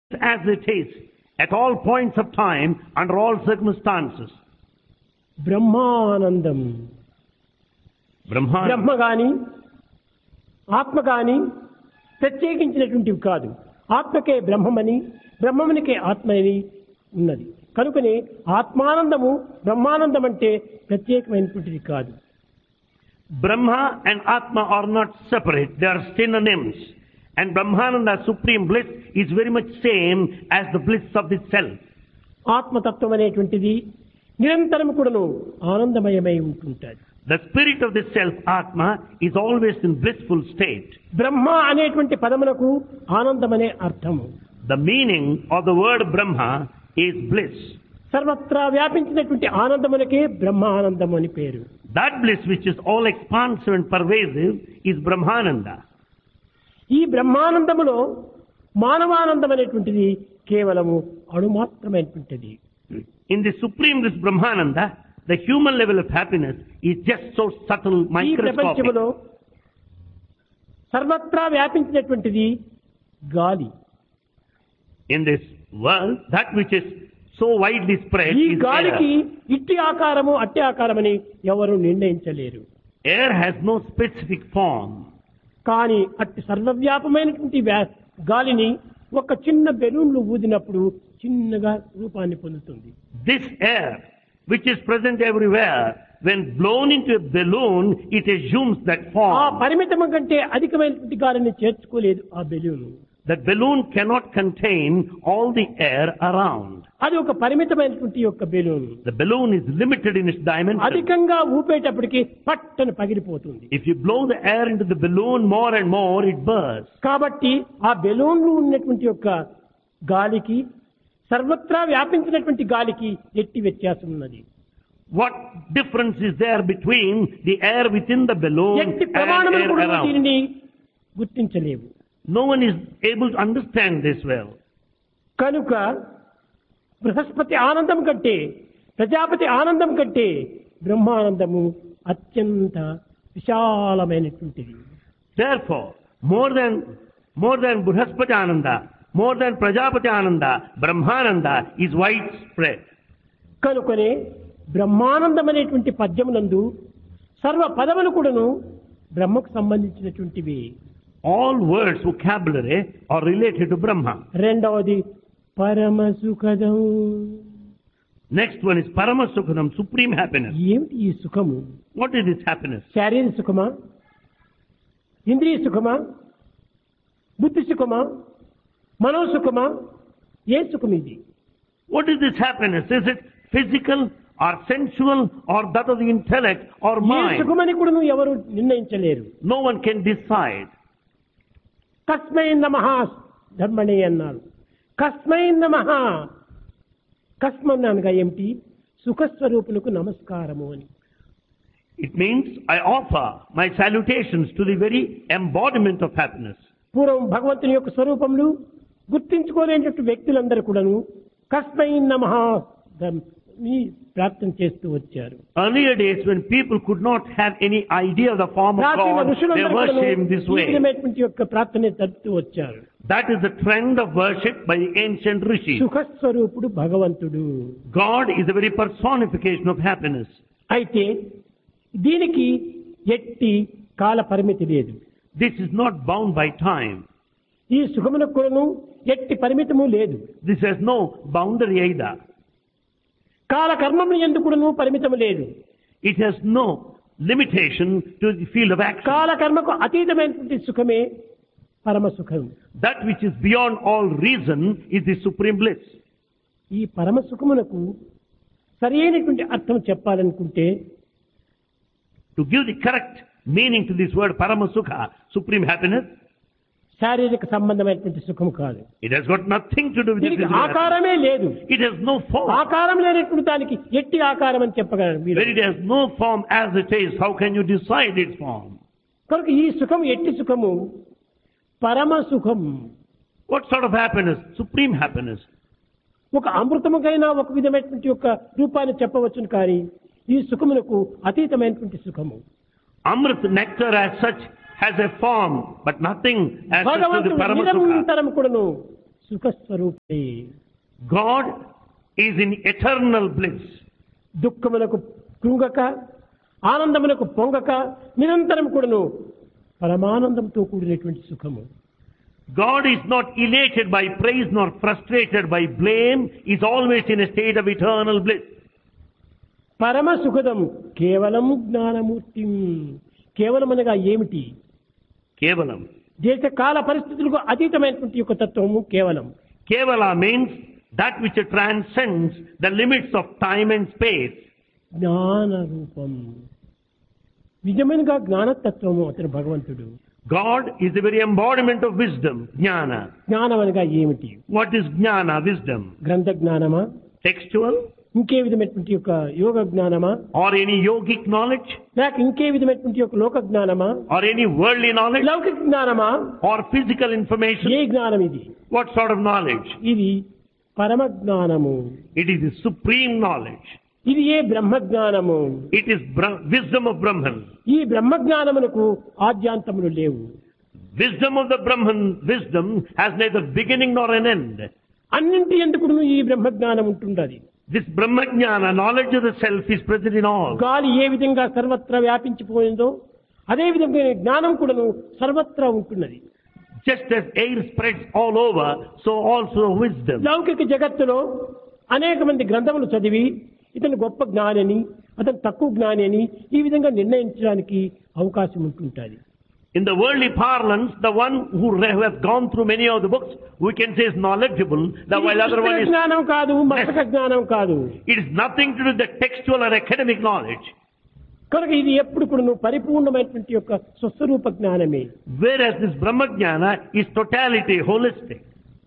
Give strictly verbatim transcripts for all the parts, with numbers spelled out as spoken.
as it is at all points of time, under all circumstances. Brahmanandam. Brahman. బ్రహ్మ గాని ఆత్మ గాని ప్రత్యేకించినటువంటివి కాదు. ఆత్మకే బ్రహ్మమని, బ్రహ్మమునికే ఆత్మని ఉన్నది. కనుకనే ఆత్మానందము బ్రహ్మానందం అంటే ప్రత్యేకమైనటువంటిది కాదు. Brahma and Atma are not separate, they are synonyms. And Brahmananda, supreme bliss, is very much same as the bliss of the self. ఆత్మతత్వం అనేటువంటిది నిరంతరం కూడాను ఆనందమయమై ఉంటుంటుంది. The spirit of the self, Atma, is always in blissful state. బ్రహ్మ అనేటువంటి పదమునకు ఆనందమనే అర్థము. The meaning of the word Brahma is bliss. సర్వత్రా వ్యాపించినటువంటి ఆనందమునకే బ్రహ్మ ఆనందం అని పేరు. That bliss which is all expansive and pervasive is Brahmananda. ఈ బ్రహ్మానందములో మానవానందం అనేటువంటిది కేవలము అణుమాత్రమైనటువంటిది. In the supreme bliss Brahmananda, the human level of happiness is just so subtle, ఈ microscopic. ప్రపంచములో సర్వత్రా వ్యాపించినటువంటిది గాలి. In this world, that which is so widely spread ఈ is గాలికి air. ఇట్టి ఆకారము అట్టి ఆకారమని ఎవరు నిర్ణయించలేరు. Air has no specific form. కానీ అట్టి సర్వవ్యాపమైనటువంటి వ్యా- గాలిని ఒక చిన్న బెలూన్లు ఊదినప్పుడు చిన్నగా రూపాన్ని పొందుతుంది. This air, which is present everywhere, when blown into a balloon, it assumes that ఆ form. పరిమితం కంటే అధికమైనటువంటి గాలిని చేర్చుకోలేదు ఆ balloon. That balloon cannot contain all the air around. అది ఒక పరిమితమైనటువంటి యొక్క balloon. The balloon is limited in its dimension. అధికంగా ఊపేటప్పటికి పట్టను పగిలిపోతుంది. If you blow the air into the balloon more and more, it bursts. కాబట్టి ఆ బెలూన్లు ఉన్నటువంటి యొక్క గాలికి సర్వత్రా వ్యాపించినటువంటి గాలికి ఎట్టి వ్యత్యాసం ఉన్నది. What difference is there between the air within the balloon ఎట్టి and ప్రమాణములు air కూడా around? దీనిని గుర్తించలేవు. No one is able to understand this well. కనుక బృహస్పతి ఆనందం కంటే, ప్రజాపతి ఆనందం కంటే బ్రహ్మానందము అత్యంత విశాలమైనటువంటిది. Therefore, more than more than Brihaspati Ananda, more than Prajapati Ananda, Brahmananda is widespread. కనుకనే బ్రహ్మానందం అనేటువంటి పద్యమునందు సర్వ పదములు కూడాను బ్రహ్మకు సంబంధించినటువంటివి. All words, vocabulary are related to Brahma. రెండవది పరమ సుఖదం. Next one is Paramasukhanam, supreme happiness. ఏమిటి ఈ సుఖము? What is this happiness? శారీరక సుఖమా, ఇంద్రియ సుఖమా, బుద్ధి సుఖమా, మనోసుఖమా? ఏ సుఖం ఇది? What is this happiness? Is it physical or sensual or that of the intellect or A mind? సుఖమని కూడా నువ్వు ఎవరు నిర్ణయించలేరు. No one can decide. కస్మై నమః ధర్మణే అన్నారు. కస్మై నమః, కస్మన్ అనగా ఏమిటి? సుఖస్వరూపులకు నమస్కారము అని. It means I offer my salutations to the very embodiment of happiness. పూర్వం భగవంతుని యొక్క స్వరూపములు గుర్తించుకోలేనటువంటి వ్యక్తులందరూ కూడాను కస్మై నమః ని ప్రార్థన చేస్తూ వచ్చారు. Earlier days, when people could not have any idea of the form of ప్రాచీన God, they ఋషులందరూ worship కూడాను Him this ఈ way. విధమైనటువంటి యొక్క ప్రార్థన జరుపుతూ వచ్చారు. That is the trend of worship by the ancient rishis. సుఖస్వరూపుడు భగవంతుడు. God is the very personification of happiness. అయితే దీనికి ఎట్టి కాల పరిమితి లేదు. This is not bound by time. ఈ సుఖమునకు కూడాను ఎట్టి పరిమితము లేదు. This has no boundary either. కాల కర్మములు ఎందుకు కూడాను పరిమితము లేదు. It has no limitation to the field of action. కాల కర్మకు అతీతమైనటువంటి సుఖమే పరమ సుఖం. That which is beyond all reason is the supreme bliss. ఈ పరమ సుఖమునకు సరైనటువంటి అర్థం చెప్పాలనుకుంటే To give the correct meaning to this word Paramasukha, supreme happiness, శారీరక సంబంధమైనటువంటి సుఖము కాదు. it has got nothing to do with దీనికి physical happiness. ఆకారమే లేదు. It has no form. ఆకారం లేనటువంటి దానికి ఎట్టి ఆకారం అని చెప్పగలరు మీరు. When it has no form as it is, how can you decide its form? కనుక ఈ సుఖం ఎట్టి సుఖము పరమ సుఖం. What sort of happiness? Supreme happiness. ఒక అమృతముకైనా ఒక విధమైనటువంటి యొక్క రూపాన్ని చెప్పవచ్చును, కానీ ఈ సుఖమునకు అతీతమైనటువంటి సుఖము. Amrit, nectar as such, has a form, but nothing as such to the భగవంతుడు Paramasukha. నిరంతరం కూడాను సుఖస్వరూపే. God is in eternal bliss. దుఃఖములకు కృంగక ఆనందములకు పొంగక నిరంతరం కూడాను పరమానందంతో కూడినటువంటి సుఖము. God is not elated by praise nor frustrated by blame, is always in a state of eternal bliss. పరమ సుఖదం కేవలం జ్ఞానమూర్తి. కేవలం అనగా ఏమిటి? Kevalam. దేశ కాల పరిస్థితులకు అతీతమైనటువంటి యొక్క తత్వము కేవలం. Kevala means that which transcends the limits of time and space. జ్ఞాన రూపం. నిజమైనగా జ్ఞానతత్వము అతను భగవంతుడు. God is the very embodiment of wisdom, jnana. జ్ఞానం అనగా ఏమిటి? What is jnana, wisdom? గ్రంథ జ్ఞానమా, Textual ఇంకే విధమైనటువంటి యొక్క యోగ జ్ఞానమా, or any yogic knowledge లేక ఇంకే విధమైనటువంటి యొక్క లోక జ్ఞానమా, or any worldly knowledge లౌకిక జ్ఞానమా, or physical information? ఏ జ్ఞానం ఇది? What sort of knowledge? ఇది పరమ జ్ఞానము. It is the supreme knowledge. ఇది ఏ బ్రహ్మ జ్ఞానము. It is Bra- wisdom of Brahman. ఈ బ్రహ్మ జ్ఞానమునకు ఆద్యాంతములు లేవు. Wisdom of the Brahman, wisdom has neither beginning nor an end. అన్నింటి ఎందుకు ఈ బ్రహ్మ జ్ఞానం ఉంటుండది. This Brahma Jnana, knowledge of the self, is present in all. గాలి ఏ విధంగా సర్వత్రా వ్యాపించిపోయిందో అదే విధంగా జ్ఞానం కూడాను సర్వత్రా ఉంటున్నది. Just as air spreads all over, so also wisdom. లౌకిక జగత్తులో అనేక మంది గ్రంథములు చదివి ఇతను గొప్ప జ్ఞాని, అతను తక్కువ జ్ఞాని అని ఈ విధంగా నిర్ణయించడానికి అవకాశం ఉంటుంటుంది. In the worldly parlance, the one who has gone through many of the books, we can say is knowledgeable, the while other one is... జ్ఞానం కాదు, మస్తక జ్ఞానం కాదు. It is nothing to do with the textual or academic knowledge. కనుక ఇది ఎప్పుడు కూడా పరిపూర్ణమైనటువంటి యొక్క స్వస్వరూప జ్ఞానమే. Whereas this Brahma Jnana is totality, holistic.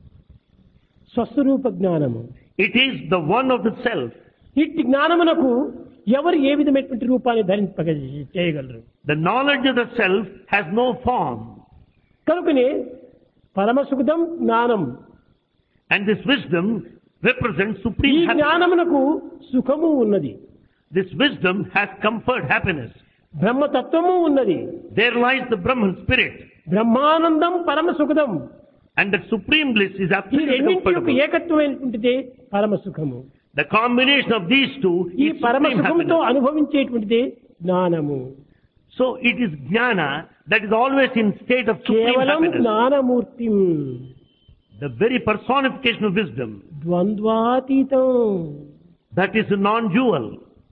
స్వస్వరూప జ్ఞానము. It is the one of the self. ఇట్టి జ్ఞానమునకు ఎవరు ఏ విధమైనటువంటి రూపాన్ని ధరింప చేయగలరు? The knowledge of the self has no form. కనుకనే పరమసుఖదం జ్ఞానం. And this wisdom represents ఈ supreme happiness. జ్ఞానమునకు సుఖము ఉన్నది. This wisdom has comfort, happiness. బ్రహ్మతత్వము ఉన్నది. There lies the Brahman spirit. Brahmanandam పరమసుఖదం. And that supreme bliss is ఈ absolutely రెండింటి యొక్క comfortable. ఏకత్వమైనటువంటిదే పరమసుఖము. The combination of these two ఈ is supreme పరమసుఖంతో happiness. అనుభవించేటువంటిదే జ్ఞానము. So it is jnana that is always in state of supreme కేవలం happiness. Gnanamurthy. The very personification of wisdom. ద్వంద్వాతీతం. That is non-dual.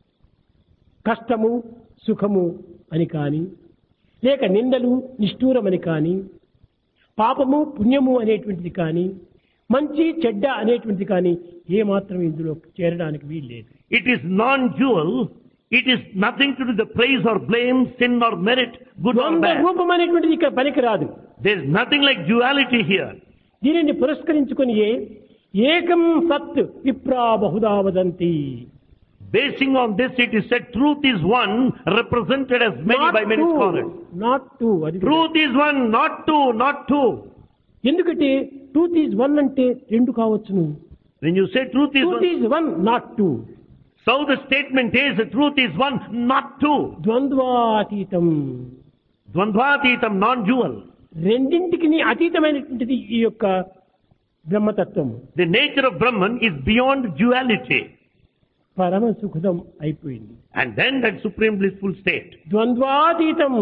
కష్టము సుఖము అని కాని, లేక నిందలు నిష్ఠూరమని కాని, పాపము పుణ్యము అనేటువంటిది కాని, మంచి చెడ్డ అనేటువంటిది కాని ఏ మాత్రం ఇందులో చేరడానికి వీల్లేదు. It is non-dual. It is nothing to do with the praise or blame, sin or merit, good or ద్వంద్వ bad. రూపం అనేటువంటిది ఇక్కడ పనికిరాదు. There is nothing like duality here. దీనిని పురస్కరించుకొని ఏకం సత్ విప్రా Bahuda వదంతి. Basing on this, it is said truth is one, represented as many by many scholars. Not two. అది Truth is one, not two, not two. ఎందుకంటే ట్రూత్ ఈజ్ వన్ అంటే రెండు కావచ్చును. When you say truth is truth one, is one not two. so the statement is the truth is one, not two. ద్వంద్వాతీతం. Dvandvatitam, non-dual. రెండింటికి అతీతమైనటువంటిది ఈ యొక్క బ్రహ్మతత్వము. The nature of Brahman is beyond duality. పరమ సుఖదం అయిపోయింది. And then that supreme blissful state, ద్వంద్వాతీతం.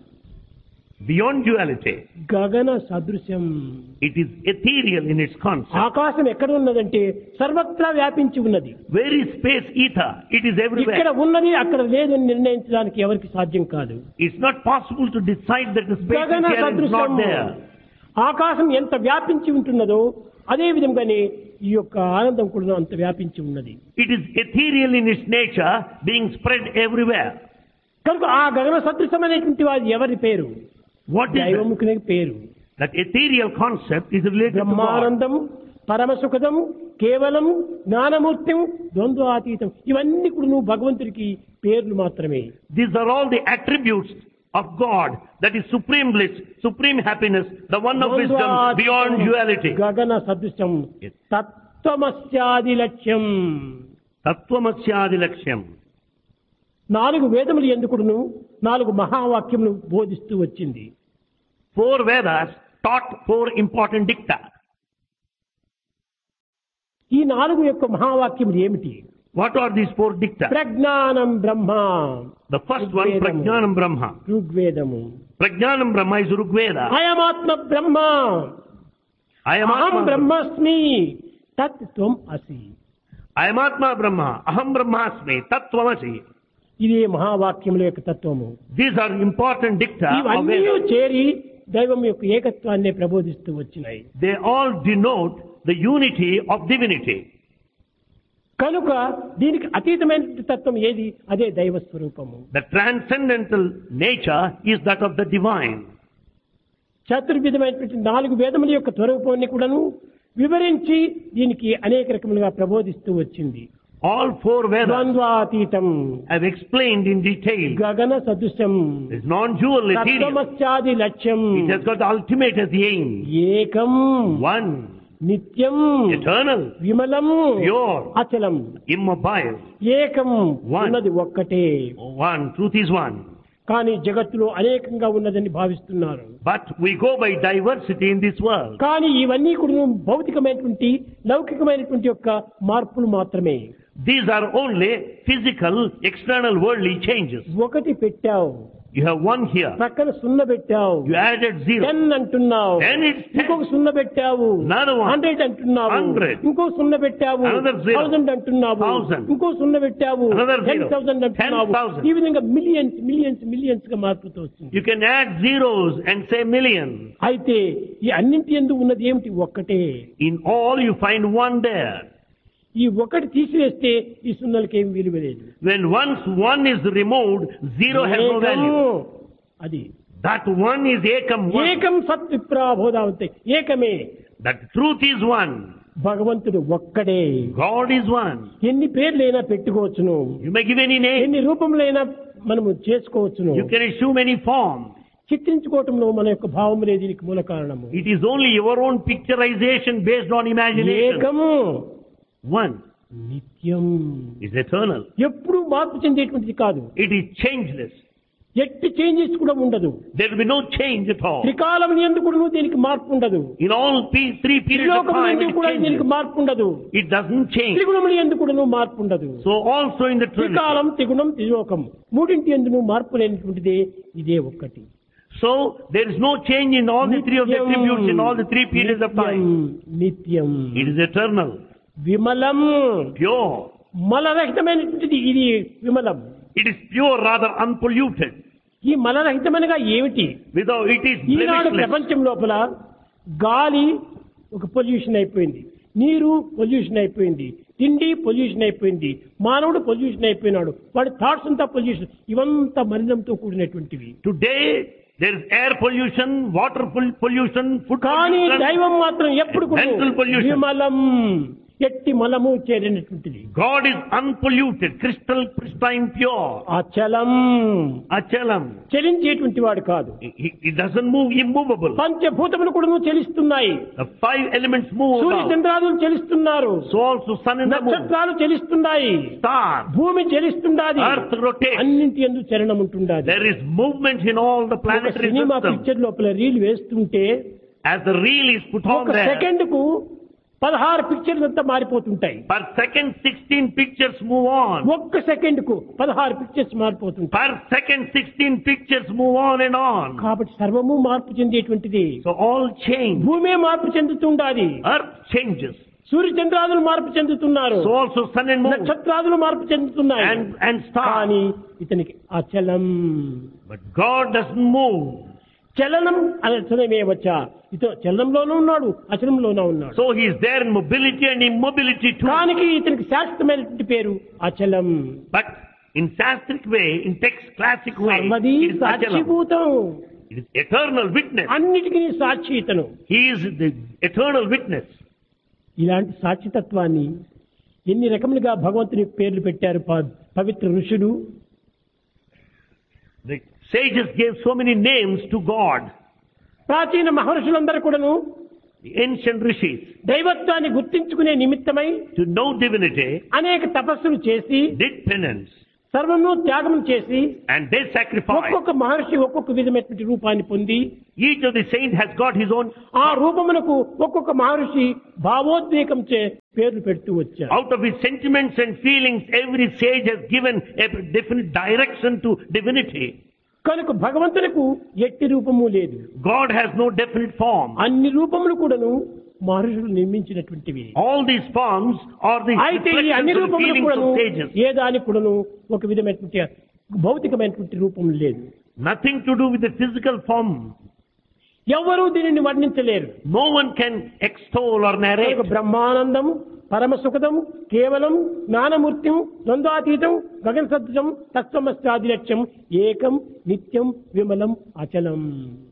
beyond duality, గగన సదృశం. it is ethereal in its concept. ఆకాశం ఎక్కడ ఉన్నదంటే సర్వత్రా వ్యాపించి ఉన్నది. Where is space, ether? It is ఇక్కడ everywhere. ఉన్నది అక్కడ లేదని నిర్ణయించడానికి ఎవరికి సాధ్యం కాదు. It's not possible to decide that the space గగన is here and it's not సదృశం. there. ఆకాశం ఎంత వ్యాపించి ఉంటున్నదో అదే విధంగానే ఈ యొక్క ఆనందం కూడా అంత వ్యాపించి ఉన్నది. It is ethereal in its nature, being spread everywhere. కనుక ఆ గగన సదృశం అనేటువంటి వారి ఎవరి పేరు? What is that? దైవముఖుని పేరు. That ethereal concept is related to God. Brahmanandam పరమసుఖదం కేవలం జ్ఞానమూర్తి ద్వంద్వాతీతం. ఇవన్నీ కూడా నువ్వు భగవంతుడికి పేర్లు మాత్రమే. These are all the attributes of God, that is supreme bliss, supreme happiness, the one of wisdom, beyond duality. గగన సదృశం Yes. తత్వమస్యాది లక్ష్యం. Tattvamashyadi laksham. నాలుగు వేదములు ఎందుకును నాలుగు మహావాక్యములు బోధిస్తూ వచ్చింది. Four Vedas taught four important dicta. ఈ నాలుగు యొక్క మహావాక్యములు ఏమిటి? What are these four dicta? ప్రజ్ఞానం బ్రహ్మ. The first one, Prajnanam Brahma. ఋగ్వేదము. Prajnanam Brahma is Rigveda. అయమాత్మ Brahma. I am అహం Atma. బ్రహ్మస్మి తత్ త్వం అసి. I am Atma Brahma. Aham Brahmasmi. Tattvamasi. ఇది మహావాక్యముల యొక్క తత్వము. These are important dicta of ఇవన్నీ Veda. చేరి దైవం యొక్క ఏకత్వాన్ని ప్రబోధిస్తూ వచ్చినాయి. They all denote the unity of divinity. కనుక దీనికి అతీతమైన తత్వం ఏది? అదే దైవ స్వరూపము. The transcendental nature is that of the divine. చతుర్విధమైనటువంటి నాలుగు వేదముల యొక్క స్వరూపాన్ని కూడాను వివరించి దీనికి అనేక రకములుగా ప్రబోధిస్తూ వచ్చింది. All four Vedas ద్వంద్వాతీతం, have explained in detail. గగన సదృశం, It's non-dual, ethereal. తత్వమస్యాది లక్ష్యం, It has got the ultimate as the aim. ఏకం, One, నిత్యం, eternal, విమలం, pure, అచలం. immobile. ఏకం One. ఉన్నది ఒక్కటే. One, truth is one. కానీ జగత్తులో అనేకంగా ఉన్నదని భావిస్తున్నారు. But we go by diversity in this world. కానీ ఇవన్నీ కూడా భౌతికమైనటువంటి లౌకికమైనటువంటి యొక్క మార్పులు మాత్రమే. These are only physical, external, worldly changes. ఒకటి పెట్టావు, You have one here. పక్కన సున్న పెట్టావు, You added zero. టెన్ అంటున్నావు, Then it's ten. ఇంకొక సున్న పెట్టావు, Another one. హండ్రెడ్ అంటున్నావు, Hundred. ఇంకో సున్న పెట్టావు, Another zero. థౌసండ్ అంటున్నావు, Thousand. ఇంకో సున్న పెట్టావు, Another టెన్ zero. థౌసండ్ అంటున్నావు. Ten thousand. ఈ విధంగా మిలియన్స్ మిలియన్స్ మిలియన్స్ గా మార్పుతూ వస్తుంది. You can add zeros and say million. అయితే ఈ అన్నింటి యందు ఉన్నది ఏమిటి? ఒక్కటే. In all you find one there. ఈ ఒకటి తీసివేస్తే ఈ సున్నలకి ఏమి విలువ లేదు. When once one is removed, zero has no value. ఏకము. అది That one is ekam one. ఏకం సత్ విప్రాబోధావంతే. ఏకమే. That truth is one. భగవంతుడు ఒక్కడే. God is one. ఎన్ని పేర్లైనా పెట్టుకోవచ్చును, You may give any name. ఎన్ని రూపములైనా మనము చేసుకోవచ్చును. You can assume any form. చిత్రించుకోవటంలో మన యొక్క భావములే దీనికి మూల కారణము. It is only your own picturization based on imagination. ఏకము One నిత్యం. is eternal. ఎప్పుడు మార్పు చెందేటువంటిది కాదు. It is changeless. ఎట్టి చేంజెస్ కూడా ఉండదు. There will be no change at all. త్రికాలం ఎందుకు కూడా దీనికి మార్పు ఉండదు. In all pe- three periods of త్రిలోకములు time, ఎందుకు it కూడా దీనికి changes. మార్పు ఉండదు. It doesn't change. త్రిగుణములు ఎందుకు కూడా మార్పు ఉండదు. So also in the Trinity. త్రికాలం, త్రిగుణం, త్రిలోకం మూడింటి ఎందుకు మార్పు లేనటువంటిదే ఇదే ఒక్కటి. So there is no change in all the three of the attributes in all the three periods of time. నిత్యం, It is eternal, విమలం, pure. మలరహితమైనటువంటిది ఇది విమలం. It is pure, rather unpolluted. ఈ మలరహితమనగా ఏమిటి? Without it is Eenadu blemishless. ప్రపంచం లోపల గాలి ఒక pollution అయిపోయింది, నీరు పొల్యూషన్ అయిపోయింది, తిండి పొల్యూషన్ అయిపోయింది, మానవుడు పొల్యూషన్ అయిపోయినాడు, వాడి థాట్స్ అంతా పొల్యూషన్. ఇవంతా మలినంతో కూడినటువంటివి. Today there is air pollution, water pol- pollution, food కానీ pollution. దైవం మాత్రం ఎప్పుడు కూడా Mental pollution. విమలం, ఎట్టి మలము చేరినటువంటిది. God is unpolluted, crystal pristine, pure. అచలం, Achalam. చలించేటువంటి వాడు కాదు. It, it doesn't move, immovable. పంచభూతములు కూడా చలిస్తున్నాయి. The five elements move Surya about. చంద్రాదులు చలిస్తున్నారు, So also sun and the moon, నక్షత్రాలు చలిస్తున్నాయి, star, భూమి చలిస్తుండాది, earth rotates. అన్నింటి యందు చలనం ఉంటుండాది. There is movement in all the ఒక planetary సినిమా system. పిక్చర్ లోపల రీల్ వేస్తుంటే As the reel is put on ఒక there, second కు పదహారు పిక్చర్స్ అంతా మారిపోతుంటాయి. per second sixteen pictures move on. ఒక్క సెకండ్ కు పదహారు పిక్చర్స్ మారిపోతుంటాయి. Per second sixteen pictures move on and on. కాబట్టి సర్వము మార్పు చెందేటువంటిది. So all change. భూమే మార్పు చెందుతుండాది, Earth changes. సూర్య చంద్రాదులు మార్పు చెందుతున్నారు, So also sun and moon నక్షత్రాదులు మార్పు చెందుతున్నాయి. and, and stars. కానీ ఇతనికి అచలం. But God doesn't move. చలనం అచలమే వచ్చా, ఇతను చలనంలోనూ ఉన్నాడు, అచలంలోనూ ఉన్నాడు. So he is there in mobility and immobility too. కానీ ఇతనికి శాశ్వతమైనటువంటి పేరు అచలం. But in Shastric way, in text classic way, సర్వదీ it is Achalam. సాక్షిభూతం. It is eternal witness. అన్నిటికీ సాక్షి ఇతను. He is the eternal witness. ఇలాంటి సాక్షితత్వాన్ని ఎన్ని రకములుగా భగవంతుని పేర్లు పెట్టారు ప- పవిత్ర ఋషులు. The sages gave so many names to God. ప్రాచీన మహర్షులందరూ కూడాను The ancient rishis, దైవత్వాన్ని గుర్తించుకునే నిమిత్తమై to know divinity, అనేక తపస్సులు చేసి did penance. సర్వము త్యాగం చేసి and they sacrifice. ఒక్కొక్క మహర్షి ఒక్కొక్క విధమైనటువంటి రూపాన్ని పొంది Each of the saints has got his own. ఆ రూపమునకు ఒక్కొక్క మహర్షి భావోద్వేగం చే పేర్లు పెడుతూ వచ్చారు. Out of his sentiments and feelings, every sage has given a definite direction to divinity. కనుక భగవంతునికి ఎట్టి రూపము లేదు. God has no definite form. అన్ని రూపములు కూడాను మహర్షులు నిర్మించినటువంటివి. All these forms are the అయితే ఈ reflections అన్ని of the రూపములు feelings కూడాను of sages. ఏ దానికి కూడాను ఒక విధమైనటువంటి భౌతికమైనటువంటి రూపం లేదు. Nothing to do with the physical form. ఎవరూ దీనిని వర్ణించలేరు. No one can extol or narrate. కనుక బ్రహ్మానందం, పరమ సుఖదం, కేవలం జ్ఞానమూర్త్యం, ద్వంద్వాతీతం, గగన సదృశం, తత్వమస్యాది లక్ష్యం, ఏకం, నిత్యం, విమలం, అచలం.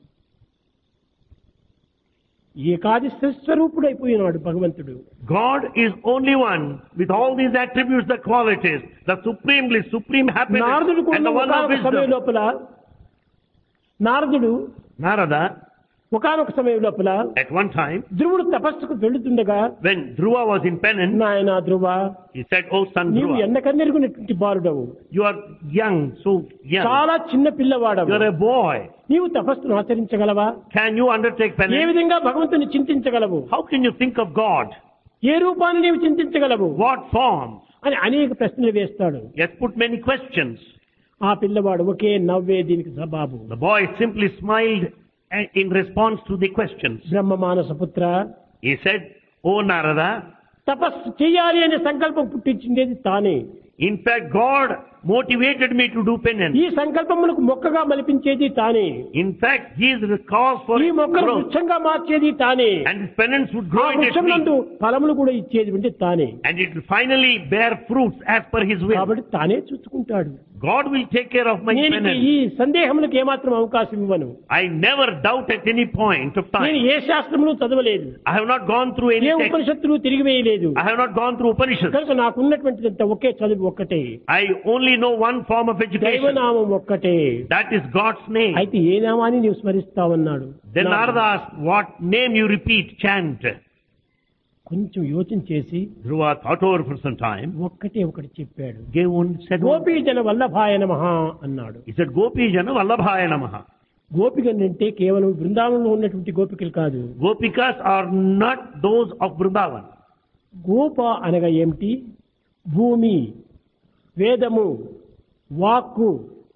ఏకాది స్వరూపుడైపోయినాడు భగవంతుడు. God is only one with all these attributes, the qualities, the supremely supreme happiness నారదుడు and the one of ఒకానొక సమయం wisdom. లోపల నారదుడు Narada, ఒకానొక సమయం లోపల at one time, ధ్రువుడు తపస్సుకు వెళుతుండగా, when Dhruva was in penance, నాయనా ధ్రువ, he said, "Oh son నీవు Dhruva, ఎండకన్నెరుగునటువంటి బాలుడవు, you are young, so young. చాలా చిన్న పిల్లవాడవు, You are a boy. నీవు తపస్సును ఆచరించగలవా? Can you undertake A penance? విధంగా భగవంతుని చింతించగలవు? How can you think of God? ఏ రూపాన్ని నీవు చింతించగలవు What form?" అని అనేక ప్రశ్నలు వేస్తాడు. He has put many questions. ఆ పిల్లవాడు ఒకే నవ్వే దీనికి జవాబు. The boy simply smiled in response to the questions. బ్రహ్మ మానస పుత్ర, He said, "Oh Narada, తపస్సు చేయాలి అనే సంకల్పం పుట్టించింది తానే. in fact God motivated me to do penance. ఈ సంకల్పములకు మొక్కగా మలిపించేది తానే. In fact, he is the cause for ఈ its మొక్కను growth. వృక్షంగా మార్చేది తానే. And this penance would ఆ grow into a వృక్షం tree. నందు ఫలములు కూడా ఇచ్చేది అంటే తానే. And it will finally bear fruits as per his will. కాబట్టి తానే చూసుకుంటాడు. God will take care of my నేను penance. ఈ సందేహములకు ఏమాత్రం అవకాశం ఇవ్వను. I never doubt at any point of నేను time. ఏ శాస్త్రములు చదవలేదు, I have not gone through any A text. ఉపనిషత్తులు తిరిగి వేయలేదు. I have not gone through Upanishads. కనుక నాకున్నటువంటిదంతా ఒకే చదువు ఒక్కటే, I only know one form of education. దైవనామం ఒక్కటే. That is God's name. అయితే ఏ నామాన్ని నీవు స్మరిస్తావన్నాడు. Then Narada asked, "What name you repeat, chant?" కొంచెం యోచన చేసి Dhruva thought over for some time. ఒక్కటే ఒకటి చెప్పాడు. Gave one, said one. గోపీజన వల్లభాయ నమః అన్నాడు. He said, "Gopijana Vallabhaya Namaha." గోపికలంటే కేవలం బృందావనంలో ఉన్నటువంటి గోపికలు కాదు. Gopikas are not those of Vrindavan. గోప అనగా ఏమిటి? భూమి, వేదము, వాక్కు.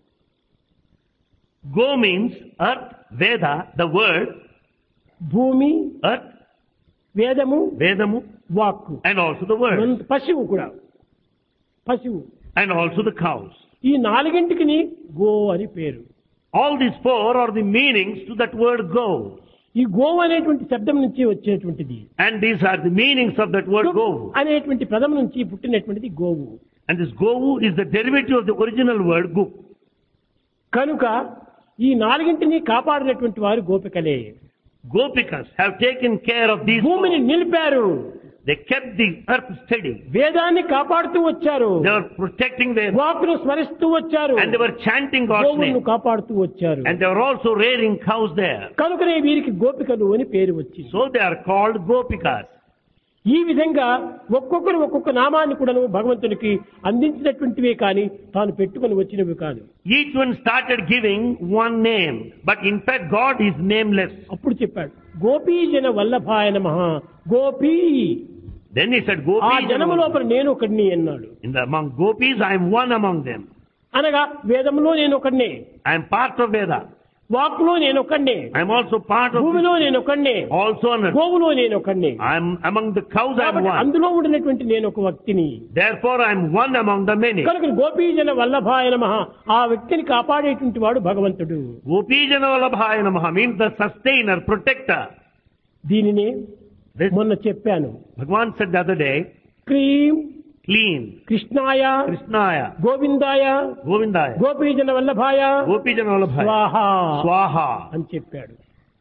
Go means earth, Veda, the word, భూమి, earth, వేదము, Vedamu, వాక్కు. and also the word, పశువు కూడా, పశువు. and also the cows. ఈ నాలుగింటికి గో అని పేరు. All these four are the meanings to that word go. ఈ గోవు అనేటువంటి శబ్దం నుంచి వచ్చేటువంటిది. And these are the meanings of that word go. అనేటువంటి పదం నుంచి పుట్టినటువంటిది గోవు. And this govu is the derivative of the original word gu. కనుక ఈ నాలుగింటిని కాపాడినటువంటి వారు గోపికలే. Gopikas have taken care of these భూమిని four. నిలిపారు, They kept the earth steady. వేదాన్ని కాపాడుతూ వచ్చారు, They were protecting their, వాక్కును స్మరిస్తూ వచ్చారు, and they were chanting God's గోవులను name. కాపాడుతూ వచ్చారు. And they were also rearing cows there. కనుకనే వీరికి గోపికలు అని పేరు వచ్చింది. So they are called Gopikas. ఈ విధంగా ఒక్కొక్కరు ఒక్కొక్క నామాన్ని కూడాను భగవంతునికి అందించినటువంటివే కానీ తాను పెట్టుకొని వచ్చినవి కాదు. Each one started giving one name, but in fact God is nameless. అప్పుడు చెప్పాడు, గోపీజన వల్లభాయ నమః. గోపీ, Then he said, ఆ Gopi, జనము లోపల నేను ఒకడిని అన్నాడు. in the, among Gopis I am one among them. అనగా వేదములో నేను ఒకడినే, I am part of Veda. వాక్కులో నేను ఒకడినే, I am also part of, భూమిలో నేను ఒకడినే, also on earth. గోవులో నేను ఒకడినే. I am among the cows I am కాబట్టి one. అందులో ఉండినటువంటి నేను ఒక వ్యక్తిని. Therefore I am one among the many. కనుక గోపీజన వల్లభాయ నమః, ఆ వ్యక్తిని కాపాడేటువంటి వాడు భగవంతుడు. Gopijana Vallabhaya Namaha means the sustainer, protector. దీనినే This మొన్న చెప్పాను. Bhagavan said the other day, cream clean, కృష్ణాయ Krishnaya, గోవిందాయ Govindaya, గోపీజన వల్లభాయ Gopijana Vallabhaya, స్వాహ Swaha, అని చెప్పాడు.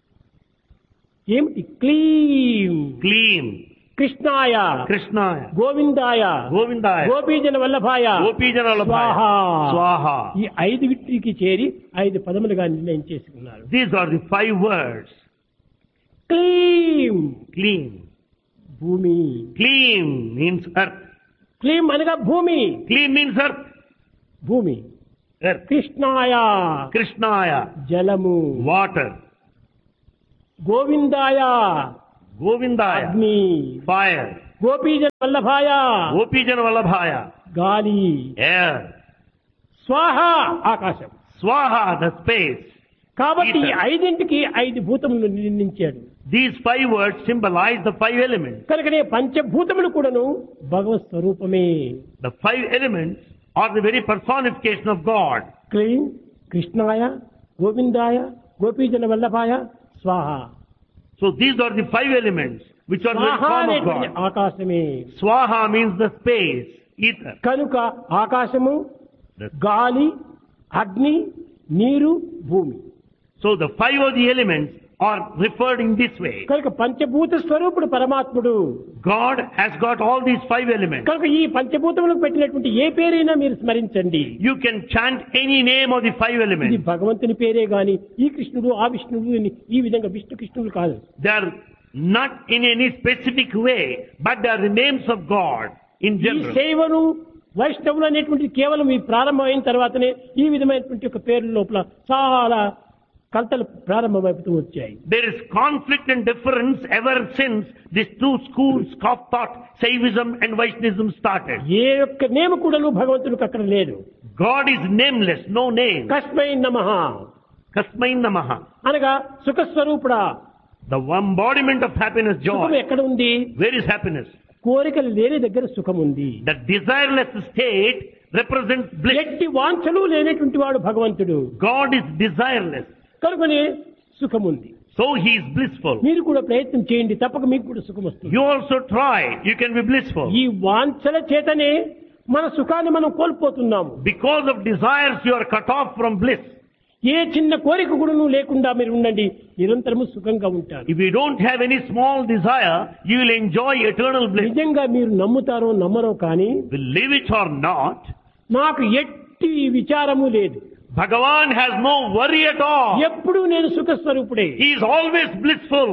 ఏమిటి? క్లీం clean, కృష్ణాయ Krishnaya, గోవిందాయ Govindaya, గోపీజన వల్లభాయ Gopijana Vallabhaya, స్వాహ. Swaha. ఈ ఐదు వీటికి చేరి ఐదు పదములుగా నిర్ణయం చేసుకున్నారు. These are the five words. క్లీం Clean. భూమి, Clean means earth. క్లీం అనగా భూమి. Clean means earth. భూమి, earth. కృష్ణాయ Krishnaya, జలము, water. గోవిందాయ Govindaya, అగ్ని, fire. గోపీజన వల్లభాయ Gopijana Vallabhaya, గాలి, air. స్వాహ ఆకాశం. Swaha, the space. కాబట్టి ఈ Ether. ఐదింటికి ఐదు భూతములు నిర్ణయించాడు. These five words symbolize the five elements. కనుకనే పంచభూతములు కూడాను భగవత్ స్వరూపమే. The five elements are the very personification of God. క్లీం కృష్ణాయ గోవిందాయ గోపీజన వల్లభాయ స్వాహ. So these are the five elements which are the స్వాహ form of అనేటువంటి God. Aakasame. Swaha means the space, ether. కనుక ఆకాశము, The- గాలి, అగ్ని, నీరు, భూమి. So the five of the elements are referred in this way. కనుక పంచభూత స్వరూపుడు పరమాత్ముడు. God has got all these five elements. కనుక ఈ పంచభూతములకు పెట్టినటువంటి ఏ పేరైనా మీరు స్మరించండి. You can chant any name of the five ఇది elements. భగవంతుని పేరే గాని ఈ కృష్ణుడు ఆ విష్ణుడు అని ఈ విధంగా విష్ణు కృష్ణుడు కాదు. They are not in any specific way, but they are the names of God in ఈ general. శైవను వైష్ణవులు అనేటువంటిది కేవలం ఈ ప్రారంభమైన తర్వాతనే ఈ విధమైనటువంటి ఒక పేర్ల లోపల చాలా కలతలు ప్రారంభమైపోతూ వచ్చాయి. There is conflict and difference ever since these two schools of thought, Saivism and Vaishnavism started. ఏ యొక్క నేమ కూడాను భగవంతుడికి అక్కడ లేదు. God is nameless, no name. కస్మై నమః Kasmai Namaha. అనగా సుఖస్వరూపుడా. The embodiment of happiness, సుఖం joy. ఎక్కడ ఉంది? Where is happiness? కోరికలు లేని దగ్గర సుఖం ఉంది. The desireless state represents bliss. ఎట్టి వాంఛలు లేనటువంటి వాడు భగవంతుడు. God is desireless, కనుకనే సుఖం ఉంది. so He is blissful. మీరు కూడా ప్రయత్నం చేయండి, తప్పక మీకు కూడా సుఖం వస్తుంది. You also try, you can be blissful. ఈ వాంఛల చేతనే మన సుఖాన్ని మనం కోల్పోతున్నాము. Because of desires, you are cut off from bliss. ఏ చిన్న కోరిక కూడా నువ్వు లేకుండా మీరు ఉండండి, నిరంతరము సుఖంగా ఉంటారు. If you don't have any small desire, you will enjoy eternal bliss. నిజంగా మీరు నమ్ముతారో నమ్మరో కానీ Believe it or not, నాకు ఎట్టి విచారము లేదు. Bhagavan has no worry at all. ఎప్పుడూ నేను సుఖ స్వరూపుడే. He is always blissful.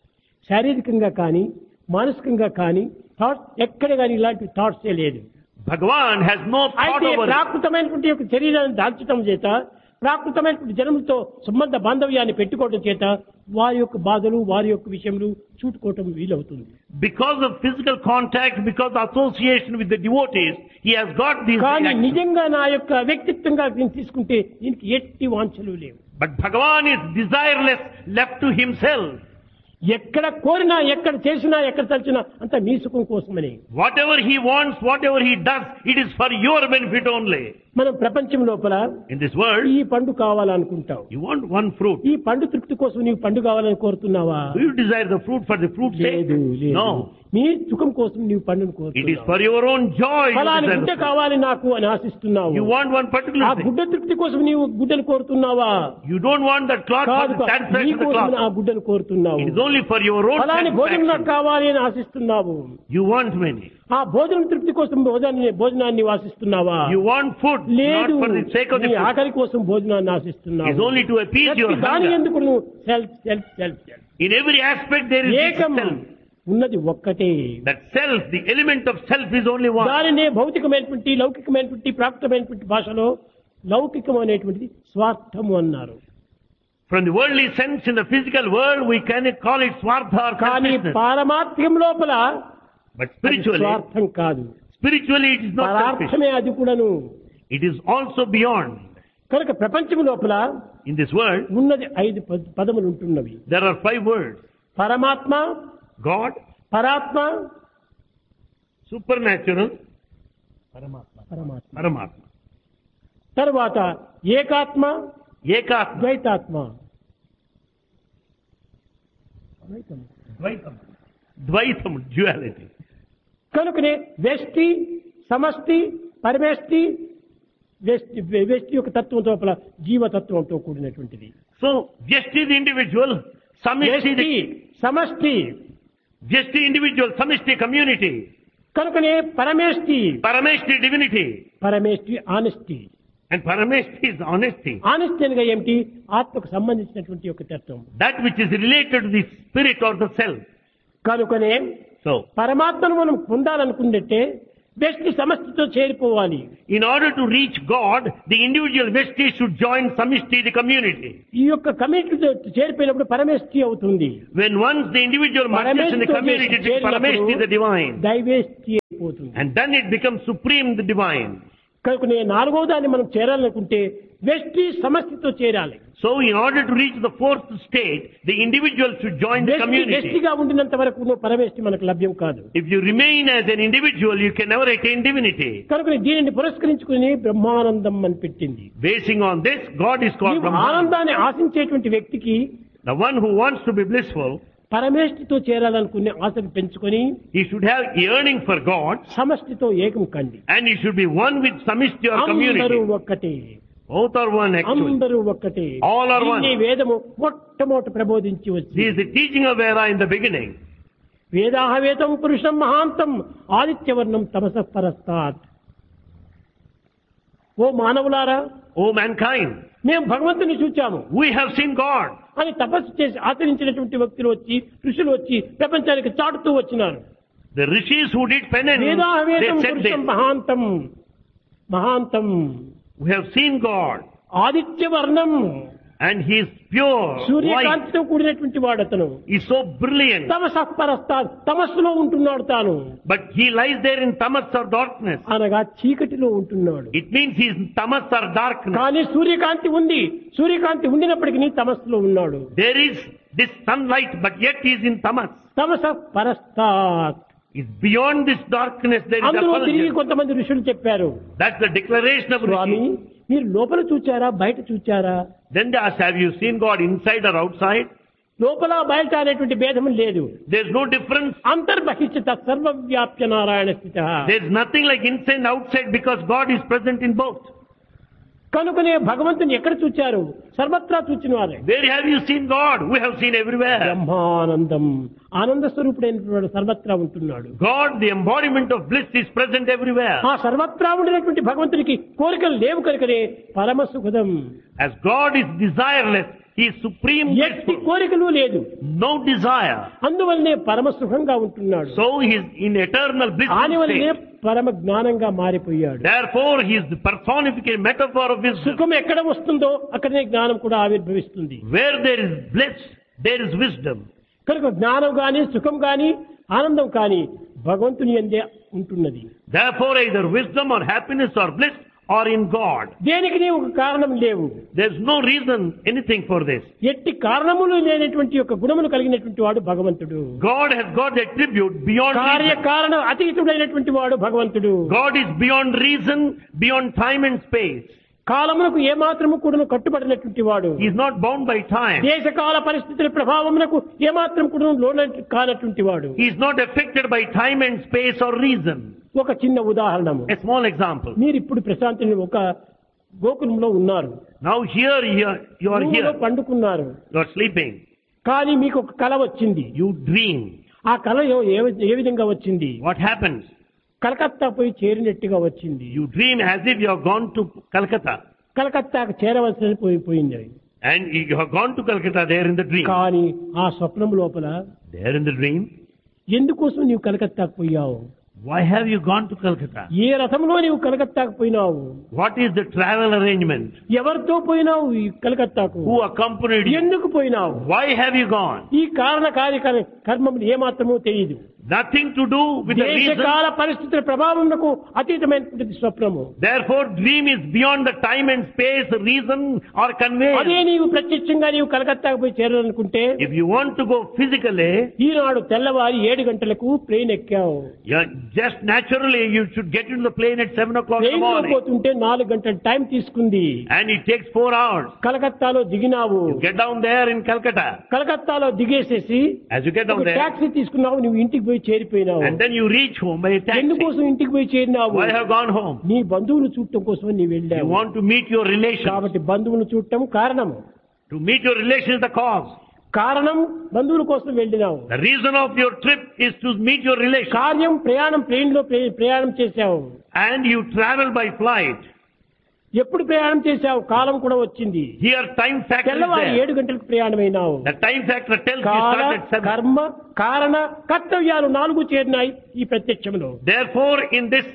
శారీరకంగా కానీ మానసికంగా కానీ థాట్స్ ఎక్కడ కానీ ఇలాంటి థాట్స్ లేదు. Bhagavan has no thought అయితే over it. ప్రాకృతమైనటువంటి యొక్క శరీరాన్ని దాల్చడం చేత, ప్రాకృతమైనటువంటి జనములతో సంబంధ బాంధవ్యాన్ని పెట్టుకోవడం చేత వారి యొక్క బాధలు వారి యొక్క విషయములు చూటుకోవటం వీలవుతుంది. Because of physical contact, because of association with the devotees, he has got these కానీ reactions. నిజంగా నా యొక్క వ్యక్తిత్వంగా దీన్ని తీసుకుంటే దీనికి ఎట్టి వాంఛలు లేవు. But Bhagavan is desireless, left to himself. ఎక్కడ కోరినా ఎక్కడ చేసినా ఎక్కడ తలచినా అంత మీ సుఖం కోసమని. Whatever he wants, whatever he does, it is for your benefit only. మనం ప్రపంచం లోపల In this world, ఈ పండు కావాలనుకుంటావు. you want one fruit. ఈ పండు తృప్తి కోసం నీవు పండు కావాలని కోరుతున్నావా? Do you desire the fruit for the fruit's sake? లేదు లేదు. No. మీ సుఖం కోసం నీవు పండును It is కోరుతున్నావు. for your own joy. You ఫలాని desire గుడ్డ the fruit. కావాలి నాకు అని ఆశిస్తున్నావు. You want one ఆ particular thing. గుడ్డ తృప్తి కోసం నీవు గుడ్డను కోరుతున్నావా? You don't want that cloth for కాదు, the satisfaction నీ of the కోసం ఆ cloth. గుడ్డను కోరుతున్నావు. It is only for your own ఫలాని భోజనం నాకు satisfaction. కావాలి అని ఆశిస్తున్నావు. You want many. ఆ భోజనం తృప్తి కోసం భోజనాన్ని భోజనాన్ని ఆశిస్తున్నావా? You want food, not లేదు, for the sake of the నీ food. ఆకలి కోసం భోజనాన్ని It ఆశిస్తున్నావు. is only to appease your ప్రతి దాని hunger. ఎందుకు నువ్వు self self self self. In every aspect there is this ఏకం self. ఉన్నది ఒక్కటే. That self, the element of self is only one. దానినే భౌతికమైనటువంటి లౌకికమైనటువంటి ప్రాప్తమైనటువంటి భాషలో లౌకికం అనేటువంటిది స్వార్థము అన్నారు. From the worldly sense, in the physical world, we can call it swartha or కానీ selfishness. పారమార్థ్యం లోపల But అది spiritually, స్వార్థం కాదు, spiritually it is not selfish. పరార్థమే అది కూడాను. It is also beyond. కనుక ప్రపంచం లోపల In this world, ఉన్నది ఐదు పద- పదములు ఉంటున్నవి. there are five words. పరమాత్మ, God, పరాత్మ, supernatural, పరమాత్మ. Paramatma. తర్వాత ఏకాత్మ, Ekatma, ద్వైతాత్మ. Dvaitam. Dvaitam, duality. కనుకనే వ్యష్టి, సమష్టి, పరమేష్టి, వ్యష్టి వ్యష్టి యొక్క తత్వం లోపల జీవతత్వంతో కూడినటువంటిది. So, Vyashti the individual, Samishti వ్యష్టి, the సమష్టి. Vyashti individual, Samishti community, కనుకనే పరమేష్టి, Parameshti divinity, పరమేష్టి honesty. and Parameshti is honesty. Honesty అనగా ఏమిటి? ఆత్మకు సంబంధించినటువంటి ఒక తత్వం. That which is related to the spirit or the self. కనుకనే So, పరమాత్మను మనం పొందాలనుకున్నట్టే వ్యక్తి సమష్టితో చేరిపోవాలి. In order to reach God, the individual Vesti should join Samishti, the community. ఈ యొక్క కమ్యూనిటీతో చేరిపోయినప్పుడు పరమేష్టి అవుతుంది. When once the individual merges in the community, it is Parameshti, the divine. దైవేష్టి అయిపోతుంది. And then it becomes supreme, the divine. కనుక నేను నాలుగో దాన్ని మనం చేరాలనుకుంటే వ్యష్టి సమష్టితో చేరాలి. So in order to reach the fourth state, the individual should join the community. వ్యష్టిగా ఉండినంత వరకు నువ్వు పరమేష్టి మనకు లభ్యం కాదు. If you remain as an individual, you can never attain divinity. కనుక దీనిని పురస్కరించుకుని బ్రహ్మానందం అని పెట్టింది. Basing on this, God is called Brahman. ఆనందాన్ని ఆశించేటువంటి వ్యక్తికి, The one who wants to be blissful, పరమేష్టితో చేరాలనుకునే ఆశను పెంచుకొని he should have yearning for God, సమష్టితో ఏకం కండి. and he should be one with Samishti or అందరూ community. ఒక్కటే, Both are one actually. అందరూ ఒక్కటే. All are one. ఈ వేదము మొట్టమొదట ప్రబోధించి This వచ్చింది. is the teaching of Veda in the beginning. వేదాహ వేదం పురుషం మహాంతం ఆదిత్యవర్ణం తమసః పరస్తాత్. ఓ మానవులారా, O mankind, మేము భగవంతుని చూచాము we have seen God. అని తపస్సు చేసి ఆచరించినటువంటి వ్యక్తులు వచ్చి, ఋషులు వచ్చి ప్రపంచానికి చాటుతూ వచ్చినారు. The rishis who did penance, వేదాహ they వేదం said పురుషం this. మహాంతం మహాంతం We have seen God, ఆదిత్యవర్ణం, and He is pure, white. సూర్యకాంతితో కూడినటువంటి వాడు అతను. He is so brilliant. తమసః పరస్తాత్, తమస్సులో ఉంటున్నాడు తాను. But He lies there in tamas or darkness. అనగా చీకటిలో ఉంటున్నాడు. It means He is in tamas or darkness. కానీ సూర్యకాంతి ఉంది, సూర్యకాంతి ఉండినప్పటికీ తమస్సులో ఉన్నాడు. There is this sunlight, but yet He is in tamas. తమసః పరస్తాత్. It's beyond this darkness. There is అందులో తిరిగి effulgence. కొంతమంది ఋషులు చెప్పారు, That's the declaration of Swamy Rishi. మీరు లోపల చూచారా బయట చూచారా? Then they ask, have you seen God inside or outside? లోపల బయట అనేటువంటి భేదం లేదు. There's no difference. అంతర్బహిష్ట సర్వవ్యాప్య Narayana స్థితః. There's nothing like inside and outside because God is present in both. కనుకనే భగవంతుని ఎక్కడ చూచారు? సర్వత్రా చూచిన వారే. Where have you seen God? We have seen everywhere. Brahmanandam, ఆనంద స్వరూపుడైనటువంటి వాడు సర్వత్రా ఉంటున్నాడు. God, the embodiment of bliss, is present everywhere. ఆ సర్వత్రా ఉండినటువంటి భగవంతునికి కోరికలు లేవు కనుకనే పరమ సుఖదం. As God is desireless, He is supreme ఎట్టి blissful. కోరికలు లేదు, No desire. అందువల్లనే పరమ సుఖంగా ఉంటున్నాడు. So He is in eternal blissful దానివల్లనే state. పరమ జ్ఞానంగా మారిపోయాడు. Therefore, He is the personification, metaphor of wisdom. సుఖం ఎక్కడ వస్తుందో అక్కడనే జ్ఞానం కూడా ఆవిర్భవిస్తుంది. Where there is bliss, there is wisdom. కనుక జ్ఞానం గాని, సుఖం గాని, ఆనందం కాని భగవంతుని యందే ఉంటున్నది. Therefore, either wisdom or happiness or bliss are in God. దేనికి ఒక కారణం లేవు. There's no reason, anything for this. ఎట్టి కారణములు లేనటువంటి యొక్క గుణములు కలిగినటువంటి వాడు భగవంతుడు. God has got the attribute beyond కార్య reason. కారణ అతీతుడైనటువంటి వాడు భగవంతుడు. God is beyond reason, beyond time and space. కాలమునకు ఏమాత్రము కూడా కట్టుబడినటువంటి వాడు. He is not bound by time. దేశకాల పరిస్థితుల ప్రభావమునకు ఏమాత్రం కూడా లోన కానటువంటి వాడు. He is not affected by time and space or reason. ఒక చిన్న ఉదాహరణము. A small example. మీరు ఇప్పుడు ప్రశాంతిని ఒక గోకులంలో ఉన్నారు. Now here, here you are రూములో here. పండుకున్నారు. You are sleeping. కానీ మీకు ఒక కల వచ్చింది. You dream. ఆ కల ఏ- ఏ విధంగా వచ్చింది? What happens? కలకత్తా పోయి చేరినట్టుగా వచ్చింది. You dream as if you have gone to Calcutta. కలకత్తాకు చేరవలసిన పోయిపోయింది అది. And you have gone to Calcutta there in the dream. కానీ ఆ స్వప్నం లోపల There in the dream. ఎందుకోసం నీవు కలకత్తాకు పోయావు? Why have you gone to Calcutta? ఏ రథంలో నీవు కలకత్తాకు పోయినావు? What is the travel arrangement? ఎవరితో పోయినావు ఈ కలకత్తాకు? Who accompanied you? ఎందుకు పోయినావు? Why have you gone? ఈ కారణ కార్య కర్మములు ఏమాత్రమూ తెలియదు. Nothing to do with the reason. దేశకాల పరిస్థితుల ప్రభావమునకు అతీతమైనటువంటి స్వప్నము. Therefore, dream is beyond the time and space, reason or అదే conveyance. నీవు ప్రత్యక్షంగా నీవు కలకత్తాకు పోయి చేరాలనుకుంటే If you want to go physically, ఈనాడు తెల్లవారి ఏడు గంటలకు plane ఎక్కావు. yeah, just naturally you should get into the plane at seven o'clock in the plane లో morning. పోతుంటే నాలుగు గంటల టైం తీసుకుంది. And it takes four hours. కలకత్తాలో దిగినావు. You get down there in Calcutta. కలకత్తాలో దిగేసేసి As you get down ఒక there, taxi తీసుకున్నావు, నువ్వు ఇంటికి పోయి చేరిపోయినావు. and then you reach home by a taxi. ఎందుకోసం ఇంటికి పోయి చేరినావు? Why have gone home? నీ బంధువులు చూడటం కోసం నీ You వెళ్ళావు. want to meet your relations. కాబట్టి బంధువులు చూడటం కారణం. To meet your relations is the cause. కారణం బంధువుల కోసం వెళ్ళినావు. The reason of your trip is to meet your relations. కార్యం ప్రయాణం ప్లేన్ లో ప్రే- ప్రయాణం చేశావు. And you travel by flight. ఎప్పుడు ప్రయాణం చేశావు? కాలం కూడా వచ్చింది. Here time factor is తెల్లవారి there. ఏడు గంటలకు ప్రయాణమైనావు. The time factor tells you కాల start at seven. కర్మ కారణ కర్తవ్యాలు నాలుగు చేరినాయి ఈ ప్రత్యక్షంలో. Therefore, in this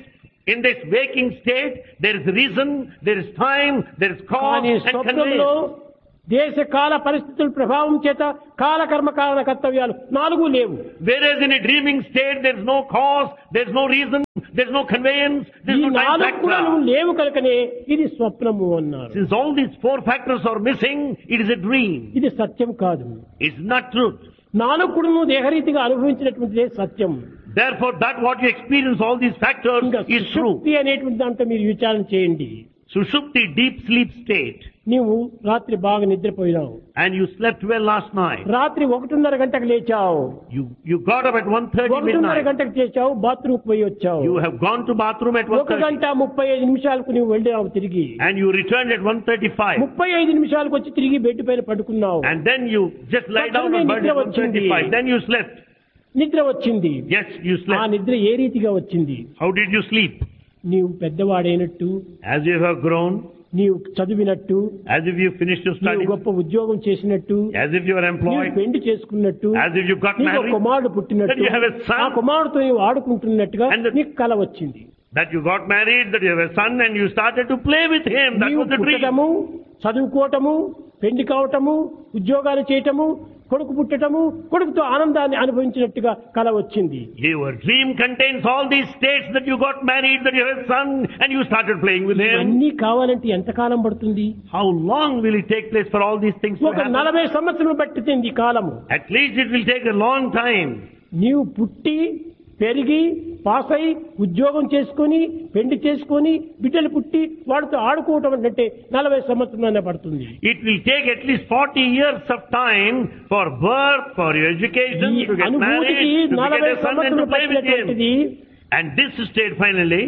In this waking state, there is reason, there is time, there is cause కానీ and స్వప్నంలో conveyance. దేశ కాల పరిస్థితుల ప్రభావం చేత కాల కర్మ కారణ కర్తవ్యాలు నాలుగు లేవు. Whereas in a dreaming state, there is no cause, there is no reason, there is no conveyance, there ఈ is no time నాలుగు కూడా factor. లేవు కనుకనే ఇది స్వప్నము అన్నారు. Since all these four factors are missing, it is a dream. ఇది సత్యం కాదు. It's not truth. నాలుగు కూడా దేహరీతిగా అనుభవించినటువంటిదే సత్యం. Therefore, that what you experience, all these factors, ఇంకా is true. సుషుప్తి అనేటువంటి దాంట్లో మీరు విచారణ చేయండి. Sushupti, deep sleep state. నీవు రాత్రి బాగా నిద్రపోయినావు. And you slept well last night. రాత్రి ఒకటిన్నర గంటకు లేచావు. You you got up at one thirty ఒకటిన్నర midnight. గంటకు చేసావు, బాత్రూమ్ పోయి వచ్చావు. You have gone to bathroom at one ఒక thirty. గంట ముప్పై ఐదు నిమిషాలకు నువ్వు వెళ్ళావు తిరిగి. And you returned at one thirty-five. ముప్పై ఐదు నిమిషాలకు వచ్చి తిరిగి బెడ్ పైన పడుకున్నావు. And then you just lie down on bed at one thirty-five. Then you slept. నిద్ర వచ్చింది. Yes, you ఆ slept. నిద్ర ఏ రీతిగా వచ్చింది? How did you sleep? నీవు పెద్దవాడైనట్టు, As you have grown, నీవు చదివినట్టు, as if you finished your నీవు studies, గొప్ప ఉద్యోగం చేసినట్టు, as if you are నీవు employed, పెళ్లి చేసుకున్నట్టు, as if you got నీకు ఒక married, కుమారుడు that పుట్టినట్టు, you have a son. ఆ కుమారుడితో నీవు ఆడుకుంటున్నట్టుగా And the- నీకు కల వచ్చింది. that you got married, that you have a son and you started to play with him. That నీవు was the dream. పుట్టడము, చదువుకోవటము, పెళ్లి కావటము, ఉద్యోగాలు చేయటము, కొడుకు పుట్టటము, కొడుకుతో ఆనందాన్ని అనుభవించినట్టుగా కల వచ్చింది. Your dream contains all these states that you got married, that you have a son and you started playing with him. అన్ని కావాలంటే ఎంతకాలం పడుతుంది? How long will it take place for all these things to ఒక happen? నలభై సంవత్సరం పట్టింది ఈ కాలము. At least it will take a long time. నీవు పుట్టి పెరిగి పాస్ అయి ఉద్యోగం చేసుకొని పెళ్లి చేసుకొని బిడ్డలు పుట్టి వాడితో ఆడుకోవటం అంటే నలభై సంవత్సరాలనే పడుతుంది. It will take at least forty years of time for birth, for your education, ఈ to get married, అనుభూతికి to నలభై get a son and to సంవత్సరాలు play with him. పట్టినటువంటిది And this state finally,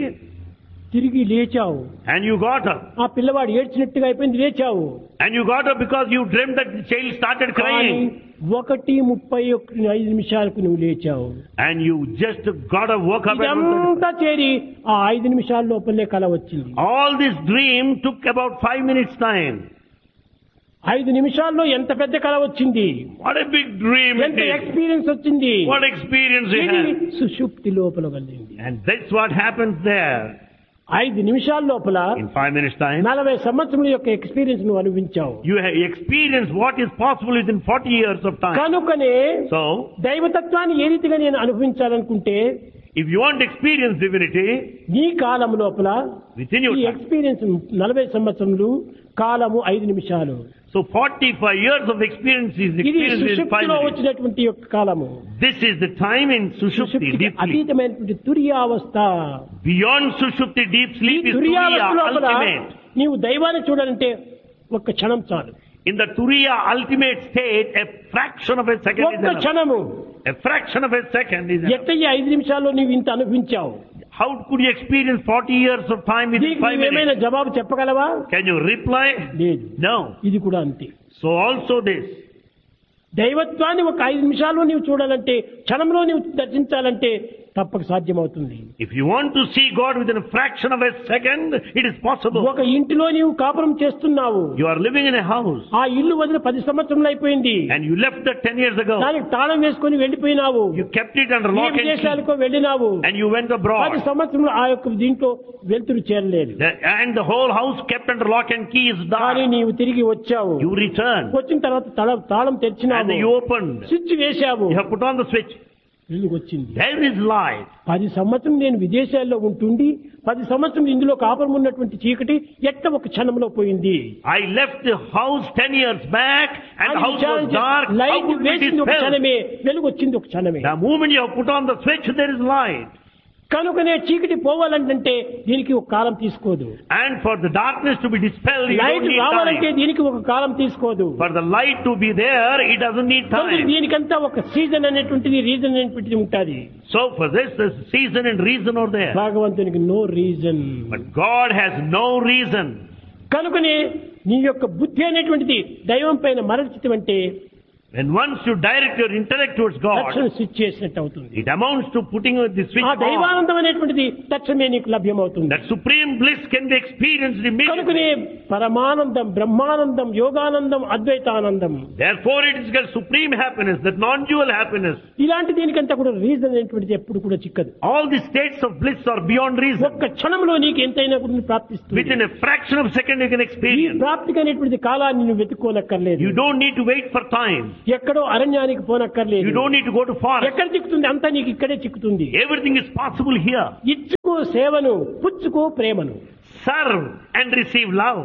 తిరిగి లేచావు. and you got up. ఆ పిల్లవాడు ఏడ్చినట్టుగా అయిపోయింది, లేచావు. And you got up because you dreamt that the child started కానీ crying. ఒకటి ముప్పై ఒకటి ఐదు నిమిషాలకు నువ్వు లేచావు. And you just got up, woke up. at one thirty. ఇదంతా చేరి ఆ ఐదు నిమిషాల లోపలే కల వచ్చింది. All this dream took about five minutes time. ఐదు నిమిషాల్లో ఎంత పెద్ద కల వచ్చింది, What a big dream it ఎంత is. ఎక్స్పీరియన్స్ వచ్చింది. What experience you ఇది had. సుషుప్తి లోపల వెళ్ళింది. And that's what happens there. ఐదు నిమిషాల లోపల In five minutes time, నలభై సంవత్సరాల యొక్క ఎక్స్పీరియన్స్ నువ్వు అనుభవించావు. you have experienced what is possible within forty years of time. కనుకనే So, దైవతత్వాన్ని ఏ రీతిగా నేను అనుభవించాలనుకుంటే if you want to experience divinity ఈ కాలం లోపల within your ఈ time, ఎక్స్పీరియన్స్ నలభై సంవత్సరములు, కాలము ఐదు నిమిషాలు. so forty-five years of experience is ఇది experienced in five సుషుప్తిలో minutes. వచ్చినటువంటి యొక్క కాలము. This is the time in Sushupti, సుషుప్తికి deep sleep. అతీతమైనటువంటి తురియావస్థ. Beyond Sushupti, deep ఈ sleep is తురియావస్థ Turiya, లోపల ultimate. నీవు దైవాన్ని చూడాలంటే ఒక్క క్షణం చాలు. In the Turiya ultimate state, a fraction of a second is ఒక్క enough. క్షణము. A fraction of a second is enough. ఎట్ట ఈ ఐదు నిమిషాల్లో నీవు ఇంత అనుభవించావు? How could you experience forty years of time within దీనికి five నువ్వేమైనా minutes? జవాబు చెప్పగలవా? Can you reply? లేదు. No. ఇది కూడా అంతే. So also this. దైవత్వాన్ని ఒక ఐదు నిమిషాల్లో నీవు చూడాలంటే, క్షణంలో నీవు దర్శించాలంటే తప్పక సాధ్యమవుతుంది. If you want to see God within a fraction of a second, it is possible. ఒక ఇంటిలో నీవు కాపురం చేస్తున్నావు. You are living in a house ఆ ఇల్లు వదిలి పది సంవత్సరాలు అయిపోయింది. and you left that ten years ago. దానికి తాళం వేసుకొని వెళ్ళిపోయినావు. You kept it under A lock and key విదేశాలకో వెళ్ళినావు. and you went పది abroad. సంవత్సరంలో ఆ యొక్క దీంట్లో వెలుతురు చేరలేదు. The- And the whole house kept under lock and key is కానీ dark. నీవు తిరిగి వచ్చావు. You returned వచ్చిన తర్వాత తల- తాళం and తెరిచినావు, you opened. స్విచ్ వేశావు, You have put on the switch. వెలుగు వచ్చింది. There is light. పది సంవత్సరం నేను విదేశాల్లో ఉంటుండి పది సంవత్సరం ఇందులో కాపురం ఉన్నటువంటి చీకటి ఎట్ట ఒక క్షణంలో పోయింది. I left the house ten years back and the house was dark. How light could it వేసింది ఒక dispel? క్షణమే, వెలుగు వచ్చింది ఒక క్షణమే. The moment you have put on the switch, there is light. కనుకనే చీకటి పోవాలంటే దీనికి ఒక కాలం తీసుకోదు. And for the darkness to be dispelled, you light don't need రావాలంటే time. దీనికి ఒక కాలం తీసుకోదు. For the light to be there, it doesn't need కనుక time. దీనికంతా ఒక సీజన్ అనేటువంటిది, రీజన్ అనేటువంటిది ఉంటుంది. So for this, there's season and reason are there. భగవంతునికి no reason. But God has no reason. కనుకనే నీ యొక్క బుద్ధి అనేటువంటిది దైవం పైన మరచితం అంటే When once you direct your intellect towards God, తక్షణ స్విచ్ చేసినట్టు అవుతుంది. it amounts to putting the switch ఆ on. దైవానందం అనేటువంటిది తక్షణమే నీకు లభ్యమవుతుంది. That supreme bliss can be experienced కనుకనే immediately. పరమానందం, Brahmanandam, Yoganandam, అద్వైతానందం, Therefore it is called supreme happiness, that non-dual happiness. ఇలాంటి దీనికంతా కూడా రీజన్ అనేటువంటిది ఎప్పుడు కూడా చిక్కదు. All the states of bliss are beyond reason. ఒక్క క్షణంలో నీకు ఎంతైనా కూడా ప్రాప్తిస్తుంది. Within a fraction of a second you can ఈ experience. ప్రాప్తికి అనేటువంటి కాలాన్ని నువ్వు వెతుక్కోనక్కర్లేదు. You don't need to wait for time. ఎక్కడో అరణ్యానికి పోనక్కర్లేదు. You don't need to go to forest. ఎక్కడ చిక్కుతుంది అంతా నీకు ఇక్కడే చిక్కుతుంది. Everything is possible here. ఇచ్చుకో సేవను, పుచ్చుకో ప్రేమను. Serve and receive love.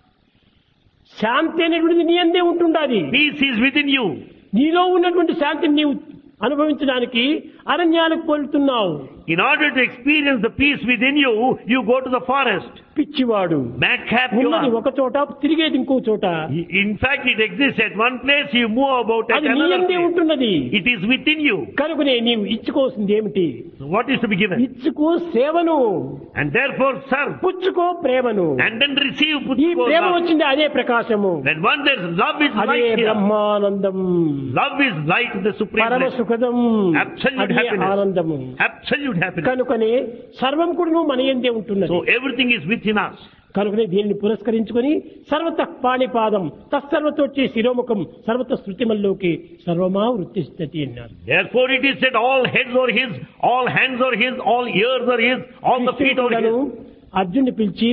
శాంతి అనేటువంటిది నీ అందే ఉంటుండాలి. Peace is within you. నీలో ఉన్నటువంటి శాంతిని నీవు అనుభవించడానికి అరణ్యాలకు పోలుతున్నావు. In order to experience the peace within you, you go to the forest. పిచ్చివాడు. Madcap you ఉన్నది are. ఒక చోట, తిరిగేది ఇంకో చోట. In fact, it exists at one place, you move about at అది నీ another అందే place. ఉంటున్నది. It is within you. కనుకనే నీవు ఇచ్చుకోవాల్సింది ఏమిటి? So what is to be given? ఇచ్చుకో సేవను, And therefore serve. పుచ్చుకో ప్రేమను. And then receive. ఈ ప్రేమ వచ్చింది అదే ప్రకాశము, When one there's love is అదే light here. Brahmanandam, Love is light, the supreme పరమ bliss. సుఖదం, Absolute అదే happiness. ఆనందము. Absolute happiness. కనుకనే సర్వం కూడా మన యందే ఉంటున్నది. So everything is within us. కనుకనే దీనిని పురస్కరించుకొని సర్వత పాణిపాదం తత్సర్వతోచ్చి శిరోముఖం సర్వత శృతిమల్లోకి సర్వమా వృత్తిస్థితి అన్నారు. Therefore it is said all heads are his, all hands are his, all ears are his, all the feet are his. అర్జున్ని పిలిచి,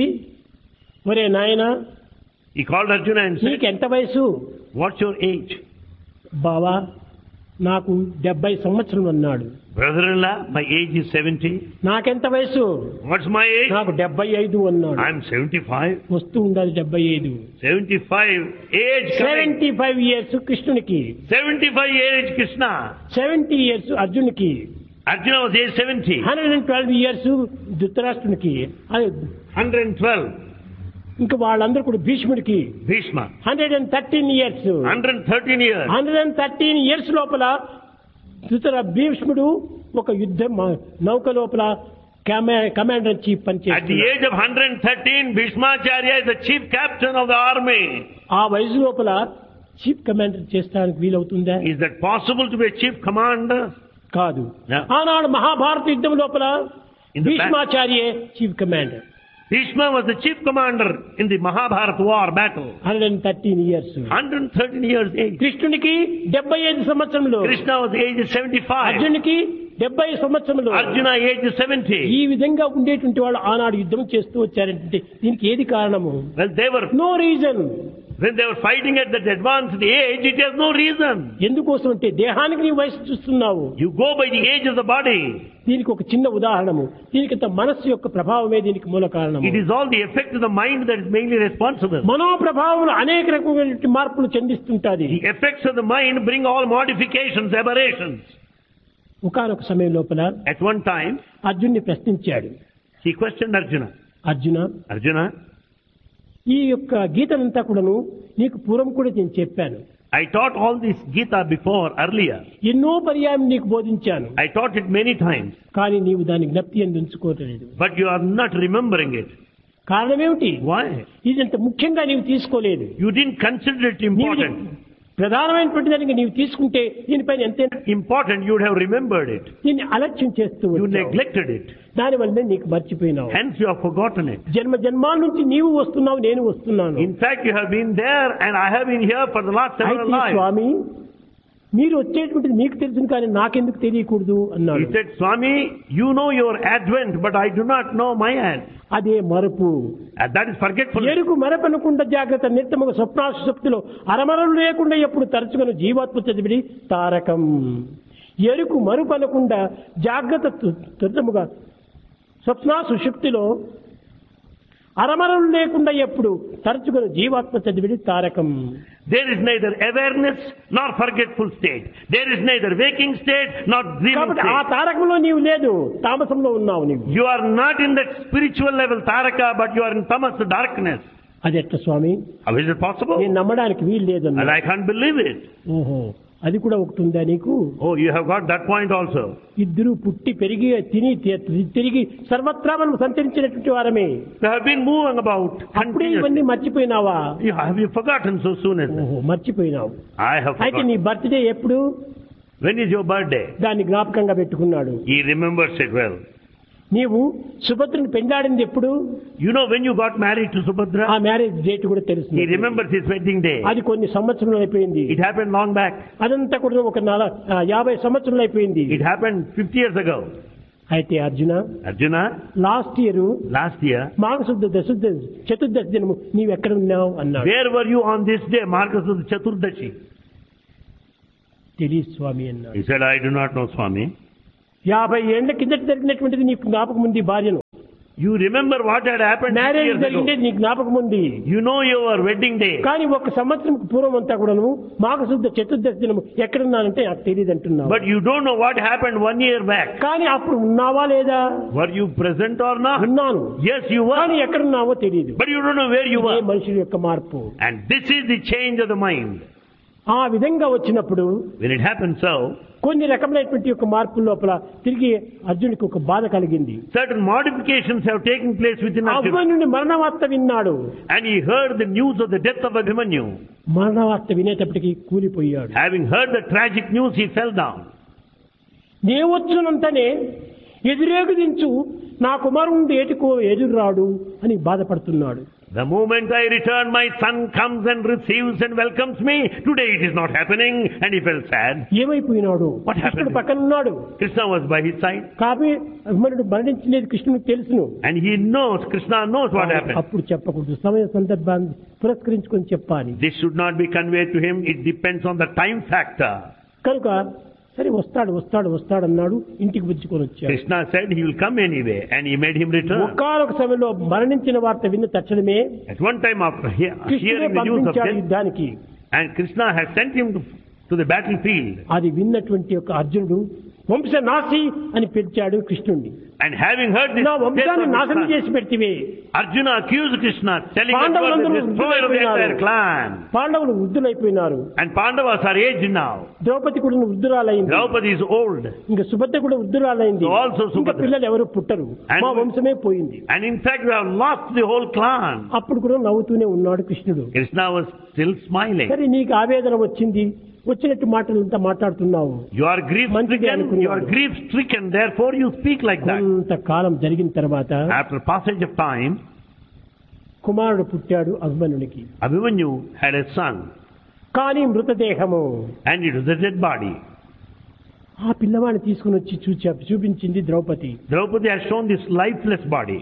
ఒరే నాయన, He called Arjuna and said, నీకు ఎంత వయసు? what's your age? బావా, నాకు డెబ్బై సంవత్సరం అన్నాడు. Brother-in-law, my age is seventy. నాకెంత వయసు? What's my age? నాకు డెబ్బై ఐదు అన్నాడు. I'm seventy-five. వస్తూ ఉండాలి డెబ్బై ఐదు. seventy-five age coming. Seventy five years కృష్ణునికి, seventy-five age Krishna. Seventy years అర్జునికి, Arjuna was age seventy. Hundred and twelve years ధృతరాష్ట్రునికి, అది one hundred twelve. ఇంకా వాళ్ళందరూ కూడా భీష్ముడికి Bhishma. Hundred and thirteen years. one hundred thirteen years. Hundred and thirteen years లోపల ధృతర భీష్ముడు ఒక యుద్ధ మ- నౌక లోపల కమాండర్ చీఫ్ At the పనిచేస్తున్నాడు. age of one hundred thirteen, Bhishmacharya is the chief captain of the army. ఆ వయసు లోపల చీఫ్ కమాండర్ చేస్తానికి వీలవుతుందా? Is that possible to be a chief commander? కాదు. Yeah. ఆనాడు మహాభారత యుద్ధం లోపల In the భీష్మాచార్యే chief commander. Bhishma was the chief commander in the Mahabharata war battle. Hundred and thirteen years. one hundred thirteen years age. కృష్ణునికి డెబ్బై ఐదు సంవత్సరంలో, Krishna was age seventy-five. అర్జునికి డెబ్బై సంవత్సరంలో. Arjuna age seventy. ఈ విధంగా ఉండేటువంటి వాళ్ళు ఆనాడు యుద్ధం చేస్తూ వచ్చారంటే దీనికి ఏది కారణము? Well, they were, no reason. when they were fighting at that advanced age, it has no reason. ఎందుకోసం అంటే దేహానికి నీ వయసు చూస్తున్నావు. You go by the age of the body. దీనికి ఒక చిన్న ఉదాహరణము, దీనికి అంత మనస్సు యొక్క ప్రభావమే దీనికి మూల కారణము. It is all the effect of the mind that is mainly responsible. మనోప్రభావములు అనేక రకమైన మార్పులు చెందిస్తుంటాది. The effects of the mind bring all modifications, aberrations. ఒకానొక సమయం లోపల At one time, అర్జున్ని ప్రశ్నించాడు. he questioned Arjuna. Arjuna, Arjuna, ఈ యొక్క గీతనంతా కూడాను నీకు పూర్వం కూడా నేను చెప్పాను. I taught all this Gita before, earlier. ఎన్నో పర్యాయం నీకు బోధించాను. I taught it many times. కానీ నీవు దాన్ని జ్ఞప్తి అని ఉంచుకోవట్లేదు. But you are not remembering it. కారణమేమిటి? Why? ఇదంత ముఖ్యంగా నీవు తీసుకోలేదు. You didn't consider it నీవు important. ప్రధానమైనటువంటి దానికి నీవు తీసుకుంటే దీనిపైన ఎంత Important, you would have remembered it. దీన్ని అలక్ష్యం చేస్తూ You వచ్చావు. neglected it. దానివల్లనే నీకు మర్చిపోయినావు. Hence you have forgotten it. జన్మ జన్మాల నుంచి నీవు వస్తున్నావు, నేను వస్తున్నాను. In fact, you have been there and I have been here for the last several అయితే lives. స్వామి, మీరు వచ్చేటువంటిది మీకు తెలుసును కానీ నాకెందుకు తెలియకూడదు అన్నాడు. He said, Swami, you know your advent, but I do not know my advent. అదే మరపు. And that is forgetfulness. ఎరుకు మరపనకుండా జాగ్రత్త నిత్యముగా స్వప్నాశక్తిలో అరమరలు లేకుండా ఎప్పుడు తరచుకొని జీవాత్మ చదివిడి తారకం. ఎరుకు మరుపనకుండా జాగ్రత్త త్వరితముగా స్వప్న సుషుప్తిలో అరమరలు లేకుండా ఎప్పుడు తరచుకొని జీవాత్మ చదివిడి Tarakam. There is neither awareness nor forgetful state. There is neither waking state nor dreaming కాబట్టి ఆ state. తారకంలో నీవు లేదు, తామసంలో ఉన్నావు నీవు. You are not in that spiritual level Taraka, but you are in tamas, darkness. అది ఎట్లా స్వామి? How is it possible? నేను నమ్మడానికి వీలు And లేదన్నా. I can't believe it. ఓహో, అది కూడా ఒకటి ఉందా నీకు? Oh, you have got that point also. ఇద్దరు పుట్టి పెరిగి తిని తి- తిరిగి సర్వత్రా మనం సంచరించినటువంటి వారమే. You have been moving about అప్పుడే continuously. ఇవన్నీ మర్చిపోయినావా? You, have you forgotten so soon as that? ఓహో, మర్చిపోయినావు. I have అయితే forgotten. నీ బర్త్డే ఎప్పుడు? When is your birthday? దాన్ని జ్ఞాపకంగా పెట్టుకున్నాడు. He remembers it well. నీవు సుభద్రని పెండాడింది ఎప్పుడు? You know when you got married to Subhadra? ఆ మ్యారేజ్ డేట్ కూడా తెలుసు. He remembers his wedding day. అది కొన్ని సంవత్సరాలు అయిపోయింది. It happened long back. అదంతా కూడా ఒక నల- ఆ, యాభై సంవత్సరాలు అయిపోయింది. It happened fifty years ago. అయితే Arjuna, Arjuna, last year last year, మాఘశుద్ధ దశుద్ధ చతుర్దశి దినము నీవు ఎక్కడ ఉన్నావు అన్నాడు. where were you on this day, Margasudha Chaturdashi? తెలియదు స్వామి అన్నాడు. He said, I do not know, Swami. యాభై ఏళ్ల కిందట జరిగినటువంటిది నీకు జ్ఞాపకం ఉంది. భార్యను You remember what had happened fifty marriage years ago. జరిగింది నీకు జ్ఞాపకం ఉంది. You know your wedding day. కానీ ఒక సంవత్సరం పూర్వం అంతా కూడాను మాఘశుద్ధ చతుర్దశి దినము ఎక్కడున్నానంటే నాకు తెలియదు అంటున్నావు. But you don't know what happened one year back. కానీ అప్పుడు ఉన్నావా లేదా? Were you present or not? ఉన్నాను. Yes, you కానీ were. ఎక్కడున్నావో తెలియదు. But you don't know where you ఇదే were. మనుషుల యొక్క మార్పు. And this is the change of the mind. ఆ విధంగా వచ్చినప్పుడు When it happens so, కొన్ని రకమైనటువంటి యొక్క మార్పుల లోపల తిరిగి అర్జునుడికి ఒక బాధ కలిగింది. certain modifications have taken place within Arjuna. అభిమన్యుని మరణ వార్త విన్నాడు. And he heard the news of the death of Abhimanyu. మరణ వార్త వినేటప్పటికి కూలిపోయాడు. Having heard the tragic news, he fell down. దేవొచ్చునంతనే ఎదురేగు దించు నా కుమారుడు ఏటికో ఎదురు రాడు అని బాధపడుతున్నాడు. The moment I return, my son comes and receives and welcomes me. Today it is not happening, and he felt sad. ఏమైపోయినాడు? What happened? కృష్ణుడు పక్కన ఉన్నాడు. Krishna was by his side. కాబట్టి అభిమన్యుడు మరణించినది కృష్ణుడికి తెలుసును. And he knows, Krishna knows what happened. అప్పుడు చెప్పకూడదు. సమయ సందర్భాన్ని పురస్కరించుకొని చెప్పాలి. This should not be conveyed to him. It depends on the time factor. కనుక సరే వస్తాడు వస్తాడు వస్తాడు అన్నాడు. ఇంటికి పుచ్చుకొని వచ్చాడు. Krishna said he will come anyway, and he made him return. ఒకానొక సమయంలో మరణించిన వార్త విన్న తక్షణమే At one time after he- కృష్ణుడే hearing the news of పంపించాడు death, యుద్ధానికి. and Krishna has sent him to, to the battlefield. అది విన్నటువంటి ఒక అర్జునుడు వంశనాశి అని పిలిచాడు కృష్ణుడిని. And having heard this నా death వంశాన్ని of his నాశనం son, చేసి పెడితివే. Arjuna accused Krishna, telling that you are the పాండవులందరూ destroyer of the entire వృద్ధులైపోయినారు. clan. పాండవులు వృద్ధులైపోయినారు. And Pandavas are aged now. Draupadi కూడా వృద్ధురాలైంది. Draupadi is old. ఇంకా సుభద్ర కూడా వృద్ధురాలైంది. So also ఇంకా Subhadra. పిల్లలు ఎవరు పుట్టరు. And- మా వంశమే పోయింది. And in fact, we have lost the whole clan. అప్పుడు కూడా నవ్వుతూనే ఉన్నాడు కృష్ణుడు. Krishna was still smiling. సరే నీకు ఆవేదన వచ్చింది, వచ్చినట్టు మాటలంతా మాట్లాడుతున్నావు. You are grief stricken, you are grief stricken, therefore you speak like that. కొంతకాలం జరిగిన తర్వాత After passage of time, కుమారుడు పుట్టాడు అభిమన్యునికి. Abhimanyu had a son, కానీ మృతదేహము. and it was a dead body. ఆ పిల్లవాడిని తీసుకుని వచ్చి చూచా చూపించింది Draupadi. Draupadi has shown this lifeless body.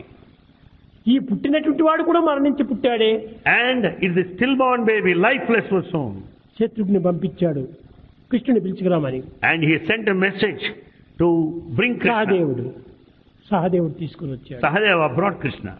ఈ పుట్టినటువంటి వాడు కూడా మరణించి పుట్టాడే. And it is a stillborn baby, lifeless was shown. Shatrughna పంపించాడు కృష్ణుని పిలుచుకురామని. And he sent a message to bring Krishna. సహదేవుడు సహదేవుడు తీసుకుని వచ్చాడు. Sahadeva brought Krishna.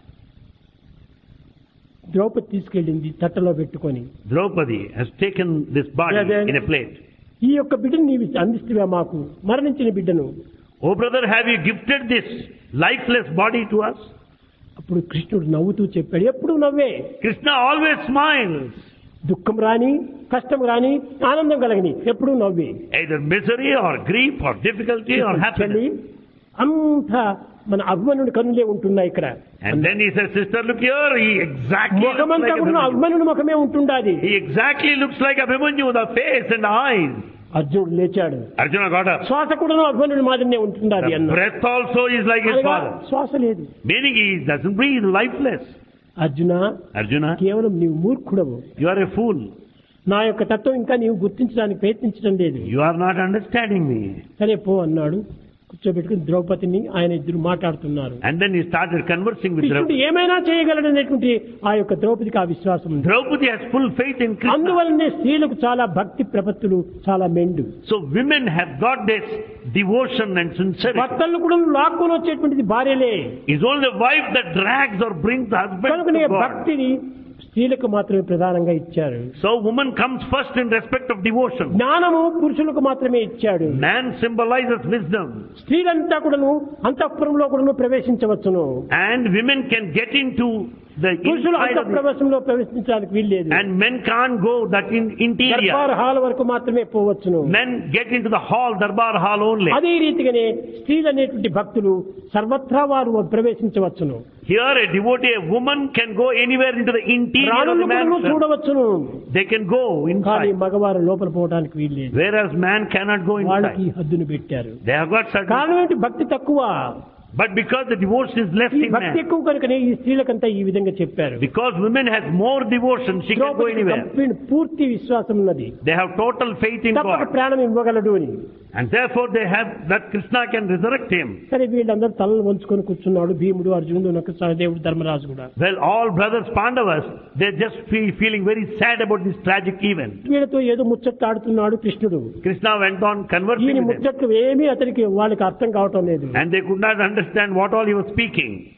ద్రౌపది తీసుకెళ్ళింది తట్టలో పెట్టుకొని. Draupadi has taken this body Brother. in a plate. ఈ యొక్క బిడ్డను నీవు అందిస్తువా మాకు, మరణించిన బిడ్డను. Oh brother, have you gifted this lifeless body to us? అప్పుడు కృష్ణుడు నవ్వుతూ చెప్పాడు, ఎప్పుడు నవ్వే. Krishna always smiles. దుఃఖం రాని కష్టం రాని ఆనందం కలగని ఎప్పుడు నవ్వే. Either misery or grief or difficulty or happiness. అంత మన అభిమన్యుడి కన్నులే ఉంటున్నాయి ఇక్కడ. And then he says, sister, look here, he exactly looks ముఖమంతా like కూడా Abhimanyu. అభిమన్యుడి ముఖమే ఉంటుండాది. He exactly looks like Abhimanyu, the face and the eyes. అర్జునుడు లేచాడు. Arjuna got up. శ్వాస కూడా అభిమన్యుడి మాదిరినే ఉంటుండాది The అన్న. breath also is like his అనగా father. శ్వాస లేదు. Meaning he doesn't breathe, lifeless. Arjuna, Arjuna, కేవలం నీవు మూర్ఖుడవు. you are a fool. నా యొక్క తత్వం ఇంకా నీవు గుర్తించడానికి ప్రయత్నించడం లేదు. You are not understanding me. సరే పో అన్నాడు. కూర్చోబెట్టుకుని ద్రౌపదిని ఆయన ఇద్దరు మాట్లాడుతున్నారు. And then he started conversing with కృష్ణుడు Draupadi. ఏమైనా చేయగలడనేటువంటి ఆ యొక్క ద్రౌపదికి ఆ విశ్వాసం ఉంది. Draupadi has full faith in Krishna. అందువల్లనే స్త్రీలకు చాలా భక్తి ప్రపత్తులు చాలా మెండు. So women have got this devotion and sincerity. భర్తలను కూడా లాక్కొని వచ్చేటువంటిది భార్యలే. It's only the wife that drags or brings the husband కనుకనే to God. భక్తిని స్త్రీలకు మాత్రమే ప్రధానంగా ఇచ్చారు. So woman comes first in respect of devotion. జ్ఞానము పురుషులకు మాత్రమే ఇచ్చాడు. Man symbolizes wisdom. స్త్రీలంతా కూడాను అంతఃపురంలో కూడాను ప్రవేశించవచ్చును. And women can get into the పురుషులు inside అంత of the, ప్రవేశంలో ప్రవేశించడానికి వీల్లేదు. and men can't go that in interior. Darbar hall వరకు మాత్రమే పోవచ్చును. Men get into the hall, darbar hall only. అదే రీతిగానే స్త్రీలు అనేటువంటి భక్తులు సర్వత్రా వారు ప్రవేశించవచ్చును. Here a devotee, a woman can go anywhere into the interior of the రాణులను mansion. చూడవచ్చును. They can go కానీ inside. మగవారు లోపల పోవడానికి వీల్లేదు. Whereas man cannot go వాళ్ళకి inside. హద్దును పెట్టారు. They have got certain. కారణం ఏంటి? భక్తి తక్కువ. But because the devotion is less ఈ in భక్తి man, ఎక్కువ కనుకనే ఈ స్త్రీలకంతా ఈ విధంగా చెప్పారు. because women has more devotion, she can go ద్రౌపదికి anywhere. కంప్లీట్ పూర్తి విశ్వాసం ఉన్నది. They have total faith in తప్పక God. ప్రాణం ఇవ్వగలడు అని. And therefore they have that Krishna can resurrect him. సరే వీళ్ళందరూ తలలు వంచుకొని కూర్చున్నాడు. భీముడు, అర్జునుడు, నకుల సహదేవుడు, ధర్మరాజు కూడా. Well, all brothers Pandavas, they're just feel, feeling very sad about this tragic event. వీళ్ళతో ఏదో ముచ్చట్లు ఆడుతున్నాడు కృష్ణుడు. Krishna went on ఈయన conversing with them. ముచ్చట్లు ఏమీ అతనికి వాళ్ళకి అర్థం కావటం లేదు. And they could not understand what all he was speaking.